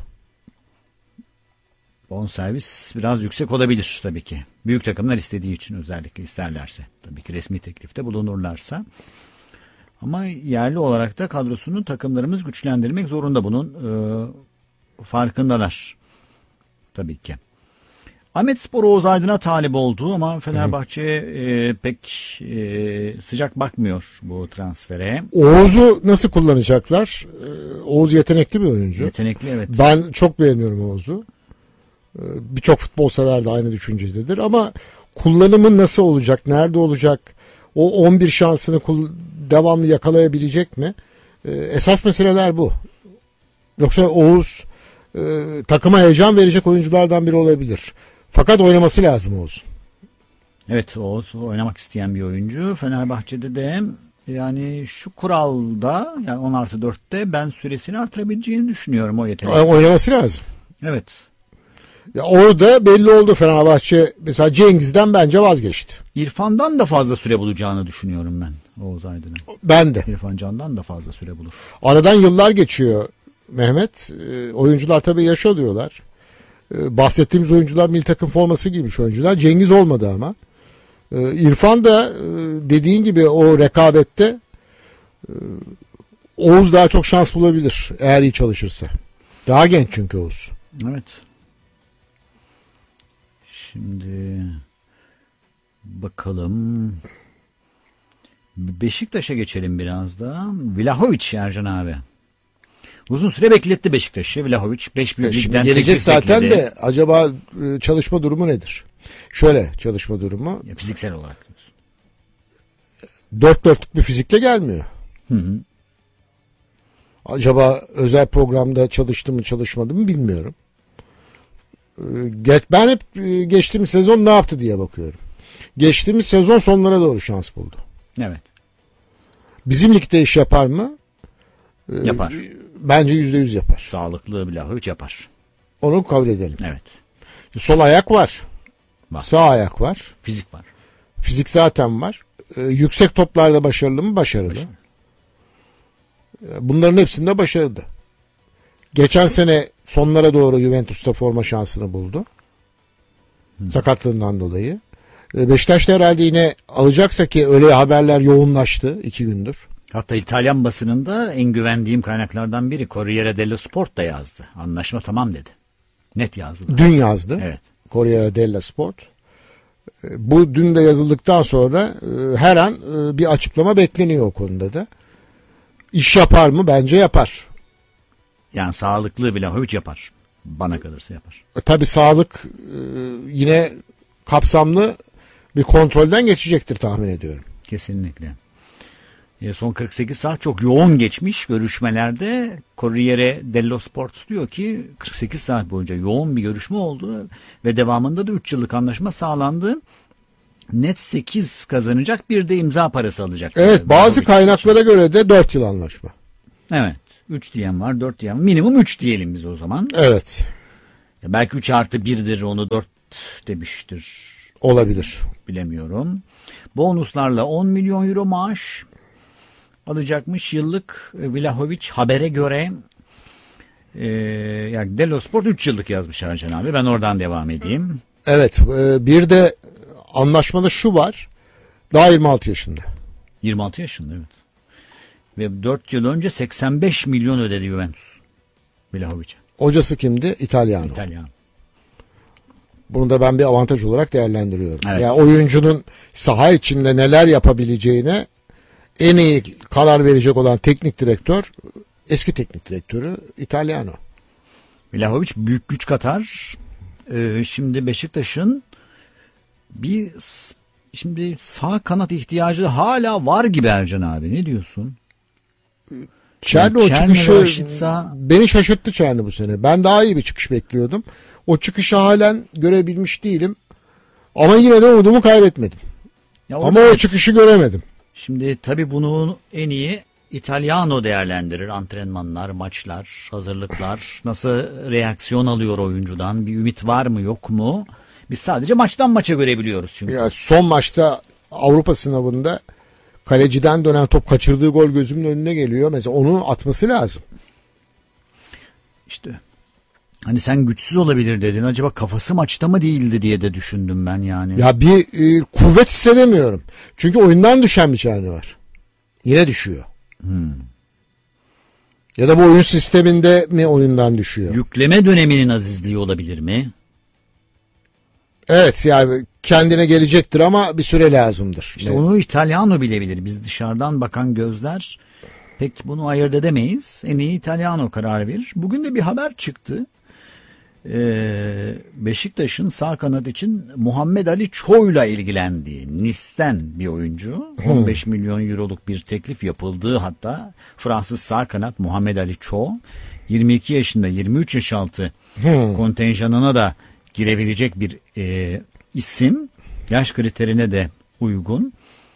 Bonservis biraz yüksek olabilir tabii ki. Büyük takımlar istediği için, özellikle isterlerse. Tabii ki resmi teklifte bulunurlarsa. Ama yerli olarak da kadrosunu takımlarımız güçlendirmek zorunda, bunun farkındalar. Tabii ki. Ahmetspor Oğuz Aydın'a talip oldu ama Fenerbahçe pek sıcak bakmıyor bu transfere. Oğuz'u nasıl kullanacaklar? Oğuz yetenekli bir oyuncu. Yetenekli, evet. Ben çok beğeniyorum Oğuz'u. Birçok futbol sever de aynı düşüncededir ama kullanımı nasıl olacak? Nerede olacak? O 11 şansını devamlı yakalayabilecek mi? Esas meseleler bu. Yoksa Oğuz takıma heyecan verecek oyunculardan biri olabilir. Fakat oynaması lazım Oğuz. Evet, Oğuz oynamak isteyen bir oyuncu. Fenerbahçe'de de yani şu kuralda, yani 10+4'te ben süresini artırabileceğini düşünüyorum o yetenek. Oynaması lazım. Evet. Ya orada belli oldu, Fenerbahçe mesela Cengiz'den bence vazgeçti. İrfan'dan da fazla süre bulacağını düşünüyorum ben Oğuz Aydın'ın. Ben de. İrfan Can'dan da fazla süre bulur. Aradan yıllar geçiyor Mehmet. Oyuncular tabii yaş alıyorlar. Bahsettiğimiz oyuncular milli takım forması giymiş oyuncular. Cengiz olmadı ama. İrfan da dediğin gibi o rekabette Oğuz daha çok şans bulabilir eğer iyi çalışırsa. Daha genç çünkü Oğuz. Evet. Şimdi bakalım. Beşiktaş'a geçelim biraz da. Vlahovic Ercan abi. Uzun süre bekletti Beşiktaş'ı. Vlahovic 5 büyük ligden Gelecek teklif zaten bekledi. de acaba çalışma durumu nedir? Şöyle çalışma durumu. Ya, fiziksel olarak. Dört dörtlük bir fizikle gelmiyor. Hı. Acaba özel programda çalıştı mı çalışmadı mı bilmiyorum. Ben hep geçtiğimiz sezon ne yaptı diye bakıyorum. Geçtiğimiz sezon sonlara doğru şans buldu. Evet. Bizim ligde iş yapar mı? Yapar. Bence %100 yapar. Sağlıklı Vlahovic yapar. Onu kabul edelim. Evet. Sol ayak var. Var. Sağ ayak var. Fizik var. Fizik zaten var. Yüksek toplarda başarılı mı? Başarılı. Bunların hepsinde başarılı. Geçen sene sonlara doğru Juventus'ta forma şansını buldu. Sakatlığından dolayı. Beşiktaş'ta herhalde yine alacaksa, ki öyle haberler yoğunlaştı 2 gündür. Hatta İtalyan basınında en güvendiğim kaynaklardan biri Corriere dello Sport da yazdı. Anlaşma tamam dedi. Net yazdı. Dün yazdı. Evet. Corriere dello Sport. Bu dün de yazıldıktan sonra her an bir açıklama bekleniyor o konuda da. İş yapar mı? Bence yapar. Yani sağlıklı Vlahovic yapar. Bana kalırsa yapar. Tabii sağlık yine kapsamlı bir kontrolden geçecektir tahmin ediyorum. Kesinlikle. Son 48 saat çok yoğun geçmiş görüşmelerde. Corriere dello Sport diyor ki 48 saat boyunca yoğun bir görüşme oldu ve devamında da 3 yıllık anlaşma sağlandı. Net 8 kazanacak, bir de imza parası alacak. Evet, bazı kaynaklara göre de 4 yıl anlaşma. Evet, 3 diyen var, 4 diyen var. Minimum 3 diyelim biz o zaman. Evet. Belki 3 artı 1'dir, onu 4 demiştir. Olabilir. Bilemiyorum. Bonuslarla 10 milyon euro maaş alacakmış yıllık. Vlahovic habere göre yani Dello Sport 3 yıllık yazmış Ercan abi. Ben oradan devam edeyim. Evet, bir de anlaşmada şu var. Daha 26 yaşında. 26 yaşında, evet. Ve 4 yıl önce 85 milyon ödedi Juventus Vlahovic'e. Hocası kimdi? İtalyan. İtalyan. Bunu da ben bir avantaj olarak değerlendiriyorum. Evet. Yani oyuncunun saha içinde neler yapabileceğine en iyi karar verecek olan teknik direktör, eski teknik direktörü İtalyano. Vlahovic büyük güç katar. Şimdi Beşiktaş'ın şimdi sağ kanat ihtiyacı hala var gibi Ercan abi. Ne diyorsun? Çerni o Çerni çıkışı ve Raşitsa... beni şaşırttı Çerni bu sene. Ben daha iyi bir çıkış bekliyordum. O çıkışı halen görebilmiş değilim. Ama yine de umudumu kaybetmedim. Ama o çıkışı göremedim. Şimdi tabii bunu en iyi İtalyano değerlendirir. Antrenmanlar, maçlar, hazırlıklar. Nasıl reaksiyon alıyor oyuncudan? Bir ümit var mı, yok mu? Biz sadece maçtan maça görebiliyoruz çünkü. Ya son maçta Avrupa sınavında kaleciden dönen top, kaçırdığı gol gözümün önüne geliyor. Mesela onu atması lazım. İşte hani sen güçsüz olabilir dedin. Acaba kafası maçta mı değildi diye de düşündüm ben yani. Ya bir kuvvet hissedemiyorum. Çünkü oyundan düşen bir Çerni var. Yine düşüyor. Ya da bu oyun sisteminde mi oyundan düşüyor? Yükleme döneminin azizliği olabilir mi? Evet, yani kendine gelecektir ama bir süre lazımdır. İşte onu İtalyano bilebilir. Biz dışarıdan bakan gözler pek bunu ayırt edemeyiz. En iyi İtalyano karar verir. Bugün de bir haber çıktı. Beşiktaş'ın sağ kanat için Muhammed Ali Çoğ'la ilgilendiği, Nice'ten bir oyuncu. 15 milyon euroluk bir teklif yapıldığı, hatta Fransız sağ kanat Muhammed Ali Çoğ 22 yaşında, 23 yaş altı kontenjanına da girebilecek bir isim. Yaş kriterine de uygun.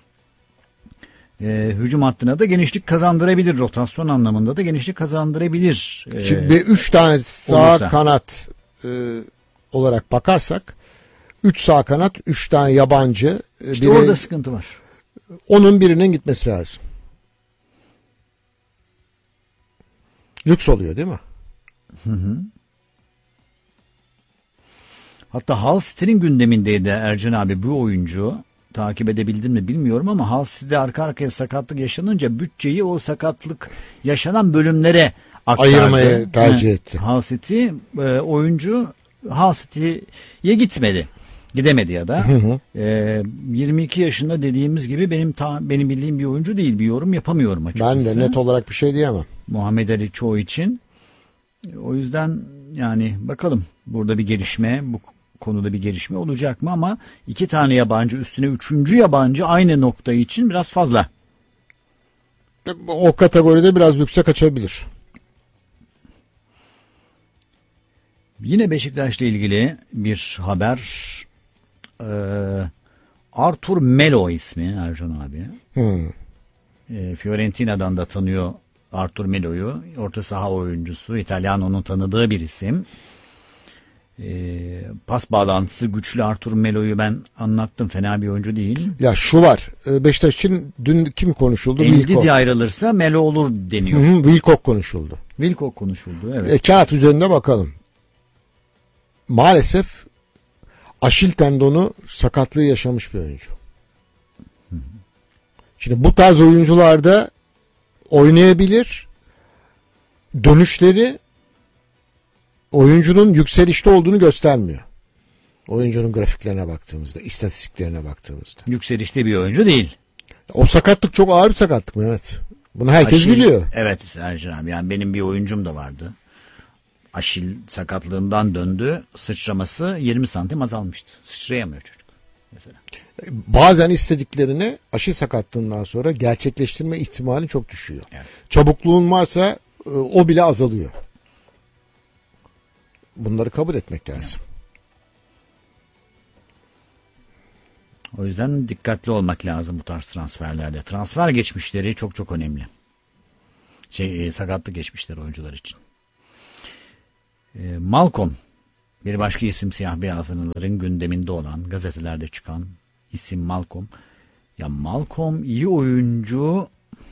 Hücum hattına da genişlik kazandırabilir. Rotasyon anlamında da genişlik kazandırabilir. Şimdi 3 tane sağ olursa. kanat olarak bakarsak 3 sağ kanat, 3 tane yabancı. İşte orada sıkıntı var. Onun birinin gitmesi lazım. Lüks oluyor değil mi? Hı. Hatta Hull City'nin gündemindeydi Ercan abi bu oyuncu. Takip edebildin mi bilmiyorum ama Hull City'de arka arkaya sakatlık yaşanınca bütçeyi o sakatlık yaşanan bölümlere aktardı. Ayırmayı tercih etti. Hull City oyuncu Hull City'ye gitmedi. Gidemedi ya da. 22 yaşında dediğimiz gibi benim bildiğim bir oyuncu değil. Bir yorum yapamıyorum açıkçası. Ben de net olarak bir şey diyemem. Muhammed Ali Çoğ için. O yüzden yani bakalım burada bir gelişme, bu konuda bir gelişme olacak mı, ama 2 tane yabancı üstüne 3. yabancı aynı nokta için biraz fazla. O kategoride biraz lükse kaçabilir. Yine Beşiktaş'la ilgili bir haber. Arthur Melo ismi Ercan abi. Fiorentina'dan da tanıyor Arthur Melo'yu. Orta saha oyuncusu. İtalyano'nun tanıdığı bir isim. Pas bağlantısı güçlü Arthur Melo'yu ben anlattım. Fena bir oyuncu değil. Ya şu var. Beşiktaş için dün kim konuşuldu? Endidi ayrılırsa Melo olur deniyor. Wilcock konuşuldu. Wilcock konuşuldu. Evet. Kağıt üzerinde bakalım. Maalesef Aşil tendonu sakatlığı yaşamış bir oyuncu. Şimdi bu tarz oyuncularda oynayabilir. Dönüşleri oyuncunun yükselişte olduğunu göstermiyor. Oyuncunun grafiklerine baktığımızda, istatistiklerine baktığımızda. Yükselişte bir oyuncu değil. O sakatlık çok ağır bir sakatlık mı? Evet. Bunu herkes biliyor. Evet Ercan abi. Yani benim bir oyuncum da vardı. Aşil sakatlığından döndü. Sıçraması 20 santim azalmıştı. Sıçrayamıyor çocuk. mesela. Bazen istediklerini aşı sakatlığından sonra gerçekleştirme ihtimali çok düşüyor. Evet. Çabukluğun varsa o bile azalıyor. Bunları kabul etmek lazım. O yüzden dikkatli olmak lazım bu tarz transferlerde. Transfer geçmişleri çok çok önemli. Sakatlık geçmişleri oyuncular için. Malcolm, bir başka isim, siyah beyazlıların gündeminde olan, gazetelerde çıkan isim Malcolm. Ya Malcolm iyi oyuncu.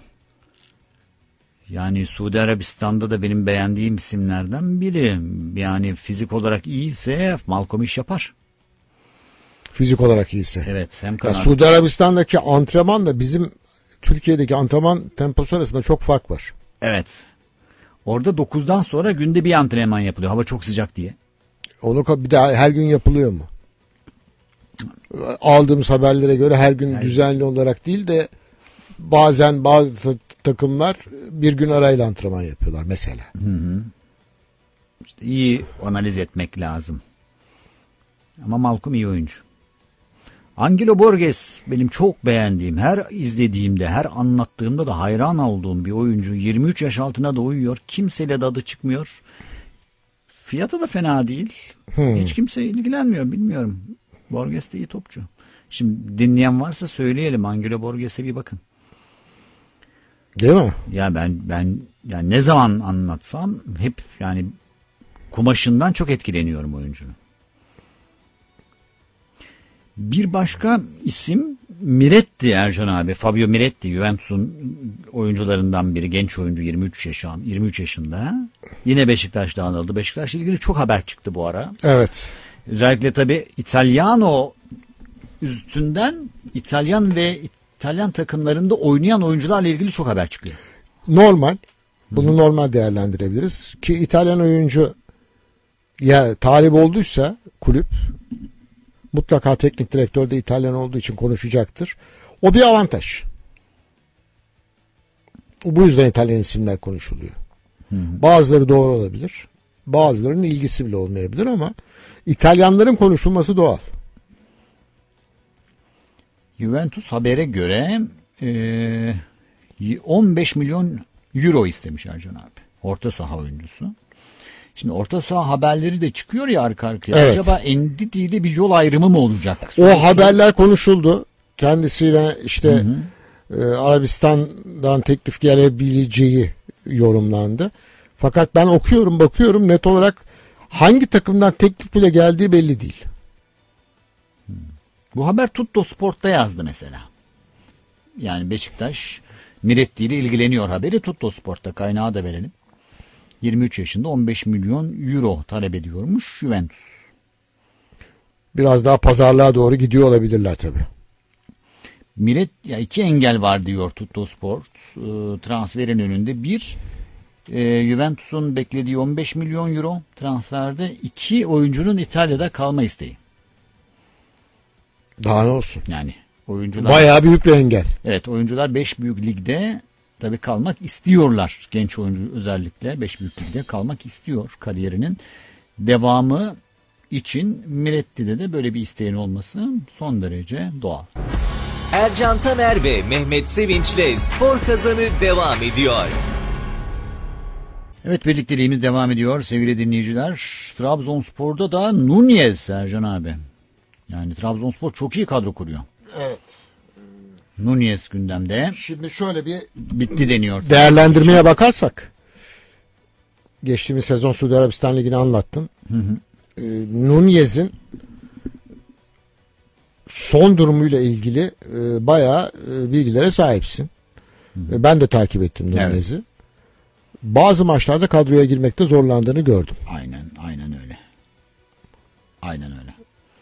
Yani Suudi Arabistan'da da benim beğendiğim isimlerden biri. Yani fizik olarak iyiyse Malcolm iş yapar. Fizik olarak iyiyse. Evet, hem Ya kanat. Suudi Arabistan'daki antrenmanla bizim Türkiye'deki antrenman temposu arasında çok fark var. Evet. Orada 9'dan sonra günde bir antrenman yapılıyor. Hava çok sıcak diye. Onu bir daha her gün yapılıyor mu? Aldığımız haberlere göre her gün düzenli olarak değil de bazen bazı takımlar bir gün arayla antrenman yapıyorlar mesela. İşte iyi analiz etmek lazım. Ama Malcolm iyi oyuncu. Angelo Borges benim çok beğendiğim, her izlediğimde, her anlattığımda da hayran olduğum bir oyuncu. 23 yaş altına da uyuyor. Kimseyle de adı çıkmıyor. Fiyatı da fena değil. Hiç kimse ilgilenmiyor, bilmiyorum. Borges de iyi topçu. Şimdi dinleyen varsa söyleyelim, Angelo Borges'e bir bakın. Değil mi? Ya ben yani ne zaman anlatsam hep yani kumaşından çok etkileniyorum oyuncunun. Bir başka isim Miretti, Ercan abi. Fabio Miretti, Juventus'un oyuncularından biri. Genç oyuncu, 23 yaşında. Yine Beşiktaş'ta anıldı. Beşiktaş'la ilgili çok haber çıktı bu ara. Evet. Özellikle tabii İtalyano üstünden İtalyan takımlarında oynayan oyuncularla ilgili çok haber çıkıyor. Normal. Bunu normal değerlendirebiliriz. Ki İtalyan oyuncu ya talip olduysa kulüp, mutlaka teknik direktör de İtalyan olduğu için konuşacaktır. O bir avantaj. Bu yüzden İtalyan isimler konuşuluyor. Bazıları doğru olabilir. Bazılarının ilgisi bile olmayabilir ama İtalyanların konuşulması doğal. Juventus habere göre 15 milyon euro istemiş Ercan abi. Orta saha oyuncusu. Şimdi orta saha haberleri de çıkıyor ya arka arkaya. Evet. Acaba Ndidi ile bir yol ayrımı mı olacak? O haberler konuşuldu. Kendisiyle işte Arabistan'dan teklif gelebileceği yorumlandı. Fakat ben bakıyorum net olarak hangi takımdan teklif bile geldiği belli değil. Bu haber Tutto Sport'ta yazdı mesela. Yani Beşiktaş Miretti ile ilgileniyor haberi Tutto Sport'ta, kaynağı da verelim. 23 yaşında 15 milyon euro talep ediyormuş Juventus. Biraz daha pazarlığa doğru gidiyor olabilirler tabii. Ya iki engel var diyor Tutto Sport transferin önünde. Bir, Juventus'un beklediği 15 milyon euro transferde, iki oyuncunun İtalya'da kalma isteği. Daha ne olsun. Yani oyuncular Bayağı büyük bir engel. evet, oyuncular 5 büyük ligde tabii kalmak istiyorlar. Genç oyuncu özellikle 5 büyük ligde kalmak istiyor, kariyerinin devamı için. Miretti'de de böyle bir isteğin olması son derece doğal. Ercan Taner ve Mehmet Sevinç'le Spor Kazanı devam ediyor. Evet, birlikteliğimiz devam ediyor sevgili dinleyiciler. Trabzonspor'da da Nunez, Ercan abi. Yani Trabzonspor çok iyi kadro kuruyor. Evet. Nunez gündemde. Şimdi şöyle bir Bitti deniyor. değerlendirmeye bakarsak, geçtiğimiz sezon Suudi Arabistan Ligi'ni anlattım. Nunez'in son durumuyla ilgili bayağı bilgilere sahipsin. Ben de takip ettim Nunez'i. Evet. Bazı maçlarda kadroya girmekte zorlandığını gördüm. Aynen öyle. Aynen öyle.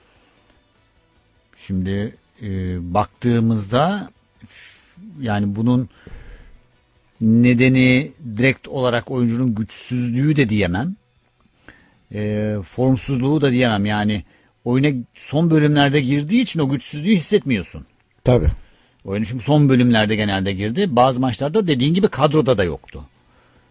Şimdi baktığımızda yani bunun nedeni direkt olarak oyuncunun güçsüzlüğü de diyemem. Formsuzluğu da diyemem. Yani oyuna son bölümlerde girdiği için o güçsüzlüğü hissetmiyorsun. Tabii. Oyunu çünkü son bölümlerde genelde girdi. Bazı maçlarda dediğin gibi kadroda da yoktu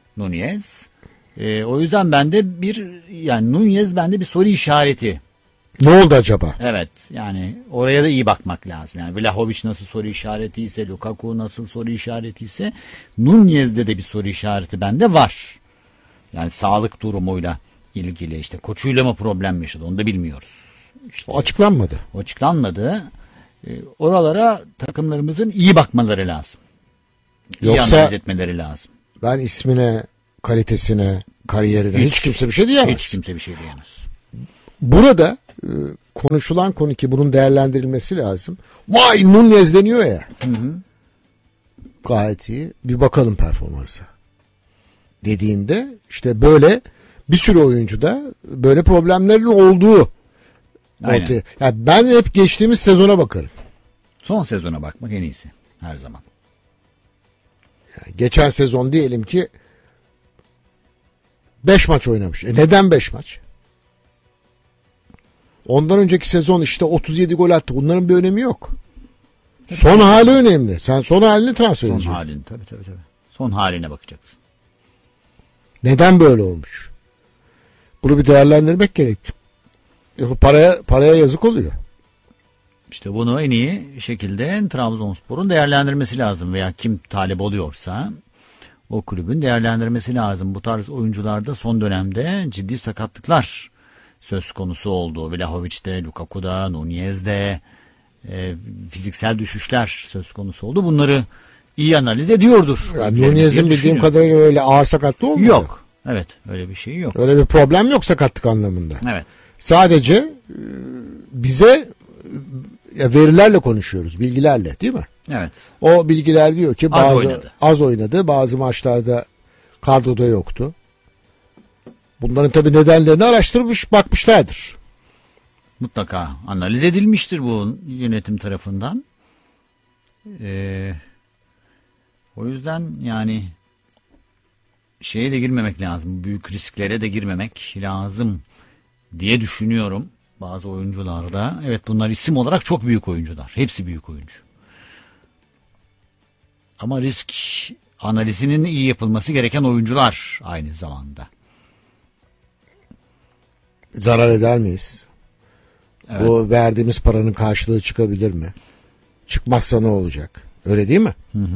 Nunez. O yüzden bende yani Nunez bende bir soru işareti. Ne oldu acaba? Evet, yani oraya da iyi bakmak lazım. Yani Vlahovic nasıl soru işareti ise, Lukaku nasıl soru işareti ise, Nunez'de de bir soru işareti bende var. Yani sağlık durumuyla ilgili, işte koçuyla mı problem yaşadı onu da bilmiyoruz. İşte O açıklanmadı. o açıklanmadı. Oralara takımlarımızın iyi bakmaları lazım. İyi Yoksa- analiz etmeleri lazım. Ben ismine, kalitesine, kariyerine hiç kimse bir şey diyemez. Hiç kimse bir şey diyemez. Burada konuşulan konu ki bunun değerlendirilmesi lazım. Vay Nunez deniyor ya. Gayet iyi. Bir bakalım performansa. Dediğinde işte böyle bir sürü oyuncuda böyle problemlerin olduğu Aynen. ortaya. Yani ben hep geçtiğimiz sezona bakarım. Son sezona bakmak en iyisi her zaman. Yani geçen sezon diyelim ki 5 maç oynamış. Neden 5 maç? Ondan önceki sezon işte 37 gol attı. Bunların bir önemi yok. Son hali önemli. Sen son halini transfer Son edeceksin. halini tabii. Son haline bakacaksın. Neden böyle olmuş? Bunu bir değerlendirmek gerek. Paraya yazık oluyor. İşte bunu en iyi şekilde Trabzonspor'un değerlendirmesi lazım veya kim talep oluyorsa o kulübün değerlendirmesi lazım. Bu tarz oyuncularda son dönemde ciddi sakatlıklar söz konusu oldu. Vlahovic'de, Lukaku'da, Nunez'de fiziksel düşüşler söz konusu oldu. Bunları iyi analiz ediyordur. Yani Nunez'in bildiğim Düşünüyorum. kadarıyla öyle ağır sakatlığı olmadı. Yok. Evet, öyle bir şey yok. Öyle bir problem yok sakatlık anlamında. Evet. Sadece bize verilerle konuşuyoruz, bilgilerle değil mi? Evet. O bilgiler diyor ki Az az oynadı. oynadı, bazı maçlarda kadroda yoktu. Bunların tabii nedenlerini araştırmış, bakmışlardır. Mutlaka analiz edilmiştir bu yönetim tarafından. O yüzden yani şeye de girmemek lazım. Büyük risklere de girmemek lazım diye düşünüyorum. Bazı oyuncularda. Evet, bunlar isim olarak çok büyük oyuncular. Hepsi büyük oyuncu. Ama risk analizinin iyi yapılması gereken oyuncular aynı zamanda. Zarar eder miyiz? Evet. Bu verdiğimiz paranın karşılığı çıkabilir mi? Çıkmazsa ne olacak? Öyle değil mi?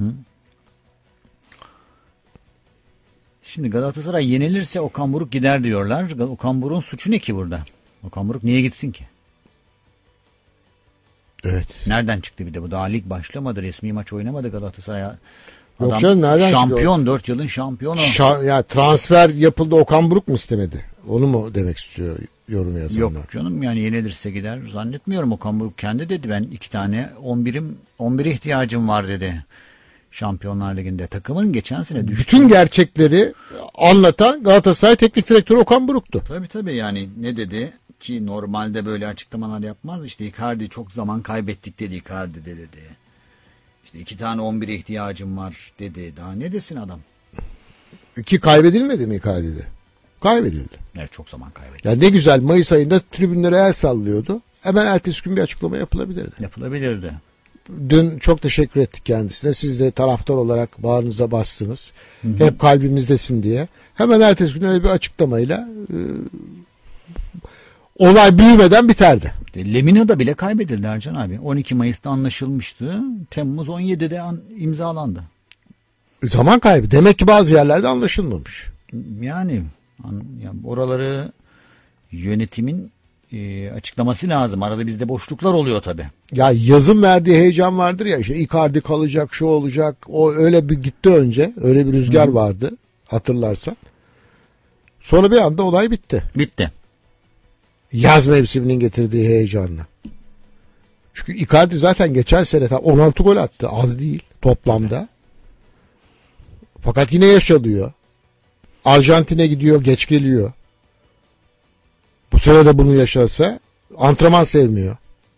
Şimdi Galatasaray yenilirse Okan Buruk gider diyorlar. Okan Buruk'un suçu ne ki burada? Okan Buruk niye gitsin ki? Evet. Nereden çıktı bir de bu? Daha lig başlamadı. Resmi maç oynamadı Galatasaray'a. Adam canım, nereden şampiyon. 4 yılın şampiyonu. Ya transfer yapıldı, Okan Buruk mu istemedi? Onu mu demek istiyor yorum yazanlar? Yok canım, yani yenilirse gider zannetmiyorum. Okan Buruk kendi dedi, ben 2 tane 11'e ihtiyacım var dedi. Şampiyonlar Ligi'nde takımın geçen sene düştü. Bütün gerçekleri anlatan Galatasaray Teknik Direktörü Okan Buruk'tu. Tabii yani ne dedi ki, normalde böyle açıklamalar yapmaz. İşte Icardi çok zaman kaybettik dedi, Icardi de dedi. İşte 2 tane 11'e ihtiyacım var dedi. Daha ne desin adam? Ki kaybedilmedi mi Icardi'de? Kaybedildi. Evet, çok zaman kaybetti. Ya ne güzel, Mayıs ayında tribünlere el sallıyordu. Hemen ertesi gün bir açıklama yapılabilirdi. Yapılabilirdi. Dün çok teşekkür ettik kendisine. Siz de taraftar olarak bağrınıza bastınız. Hep kalbimizdesin diye. Hemen ertesi gün öyle bir açıklamayla olay büyümeden biterdi. Lemina'da bile kaybedildi Ercan abi. 12 Mayıs'ta anlaşılmıştı. Temmuz 17'de imzalandı. Zaman kaybı. Demek ki bazı yerlerde anlaşılmamış. Yani oraları yönetimin açıklaması lazım. Arada bizde boşluklar oluyor tabii. Ya yazın verdiği heyecan vardır ya, işte Icardi kalacak, şu olacak. O öyle bir gitti önce. Öyle bir rüzgar vardı hatırlarsan. Sonra bir anda olay bitti. Bitti. Yaz mevsiminin getirdiği heyecanla. Çünkü Icardi zaten geçen sene 16 gol attı. Az değil toplamda. Fakat yine yaşalıyor. Arjantin'e gidiyor, geç geliyor. Bu sene de bunu yaşarsa antrenman sevmiyor.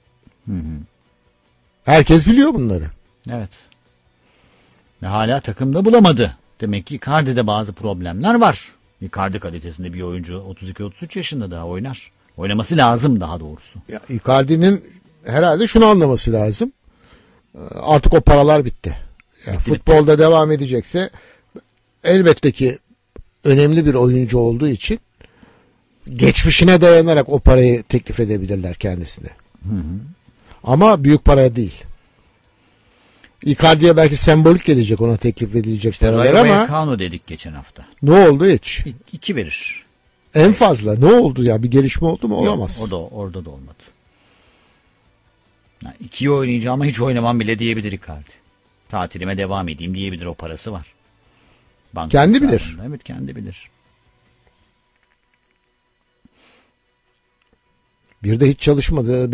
Herkes biliyor bunları. Evet. Ve hala takımda bulamadı. Demek ki Icardi'de bazı problemler var. Icardi kalitesinde bir oyuncu 32-33 yaşında daha oynar. Oynaması lazım daha doğrusu. Ya, Icardi'nin herhalde şunu anlaması lazım. Artık o paralar bitti. Yani futbolda devam edecekse elbette ki önemli bir oyuncu olduğu için geçmişine dayanarak o parayı teklif edebilirler kendisine. Ama büyük para değil. Icardi'ye belki sembolik gelecek ona teklif edilecek paralar Rayo ama Vallecano dedik geçen hafta. ne oldu hiç? 2 verir. En fazla ne oldu ya? Bir gelişme oldu mu? Olamaz. Yok, orada da olmadı. 2'yi oynayacağım ama hiç oynamam bile diyebilir Icardi. Tatilime devam edeyim diyebilir, o parası var. Banka Kendi bilir. hesabında. Evet, kendi bilir. Bir de hiç çalışmadı.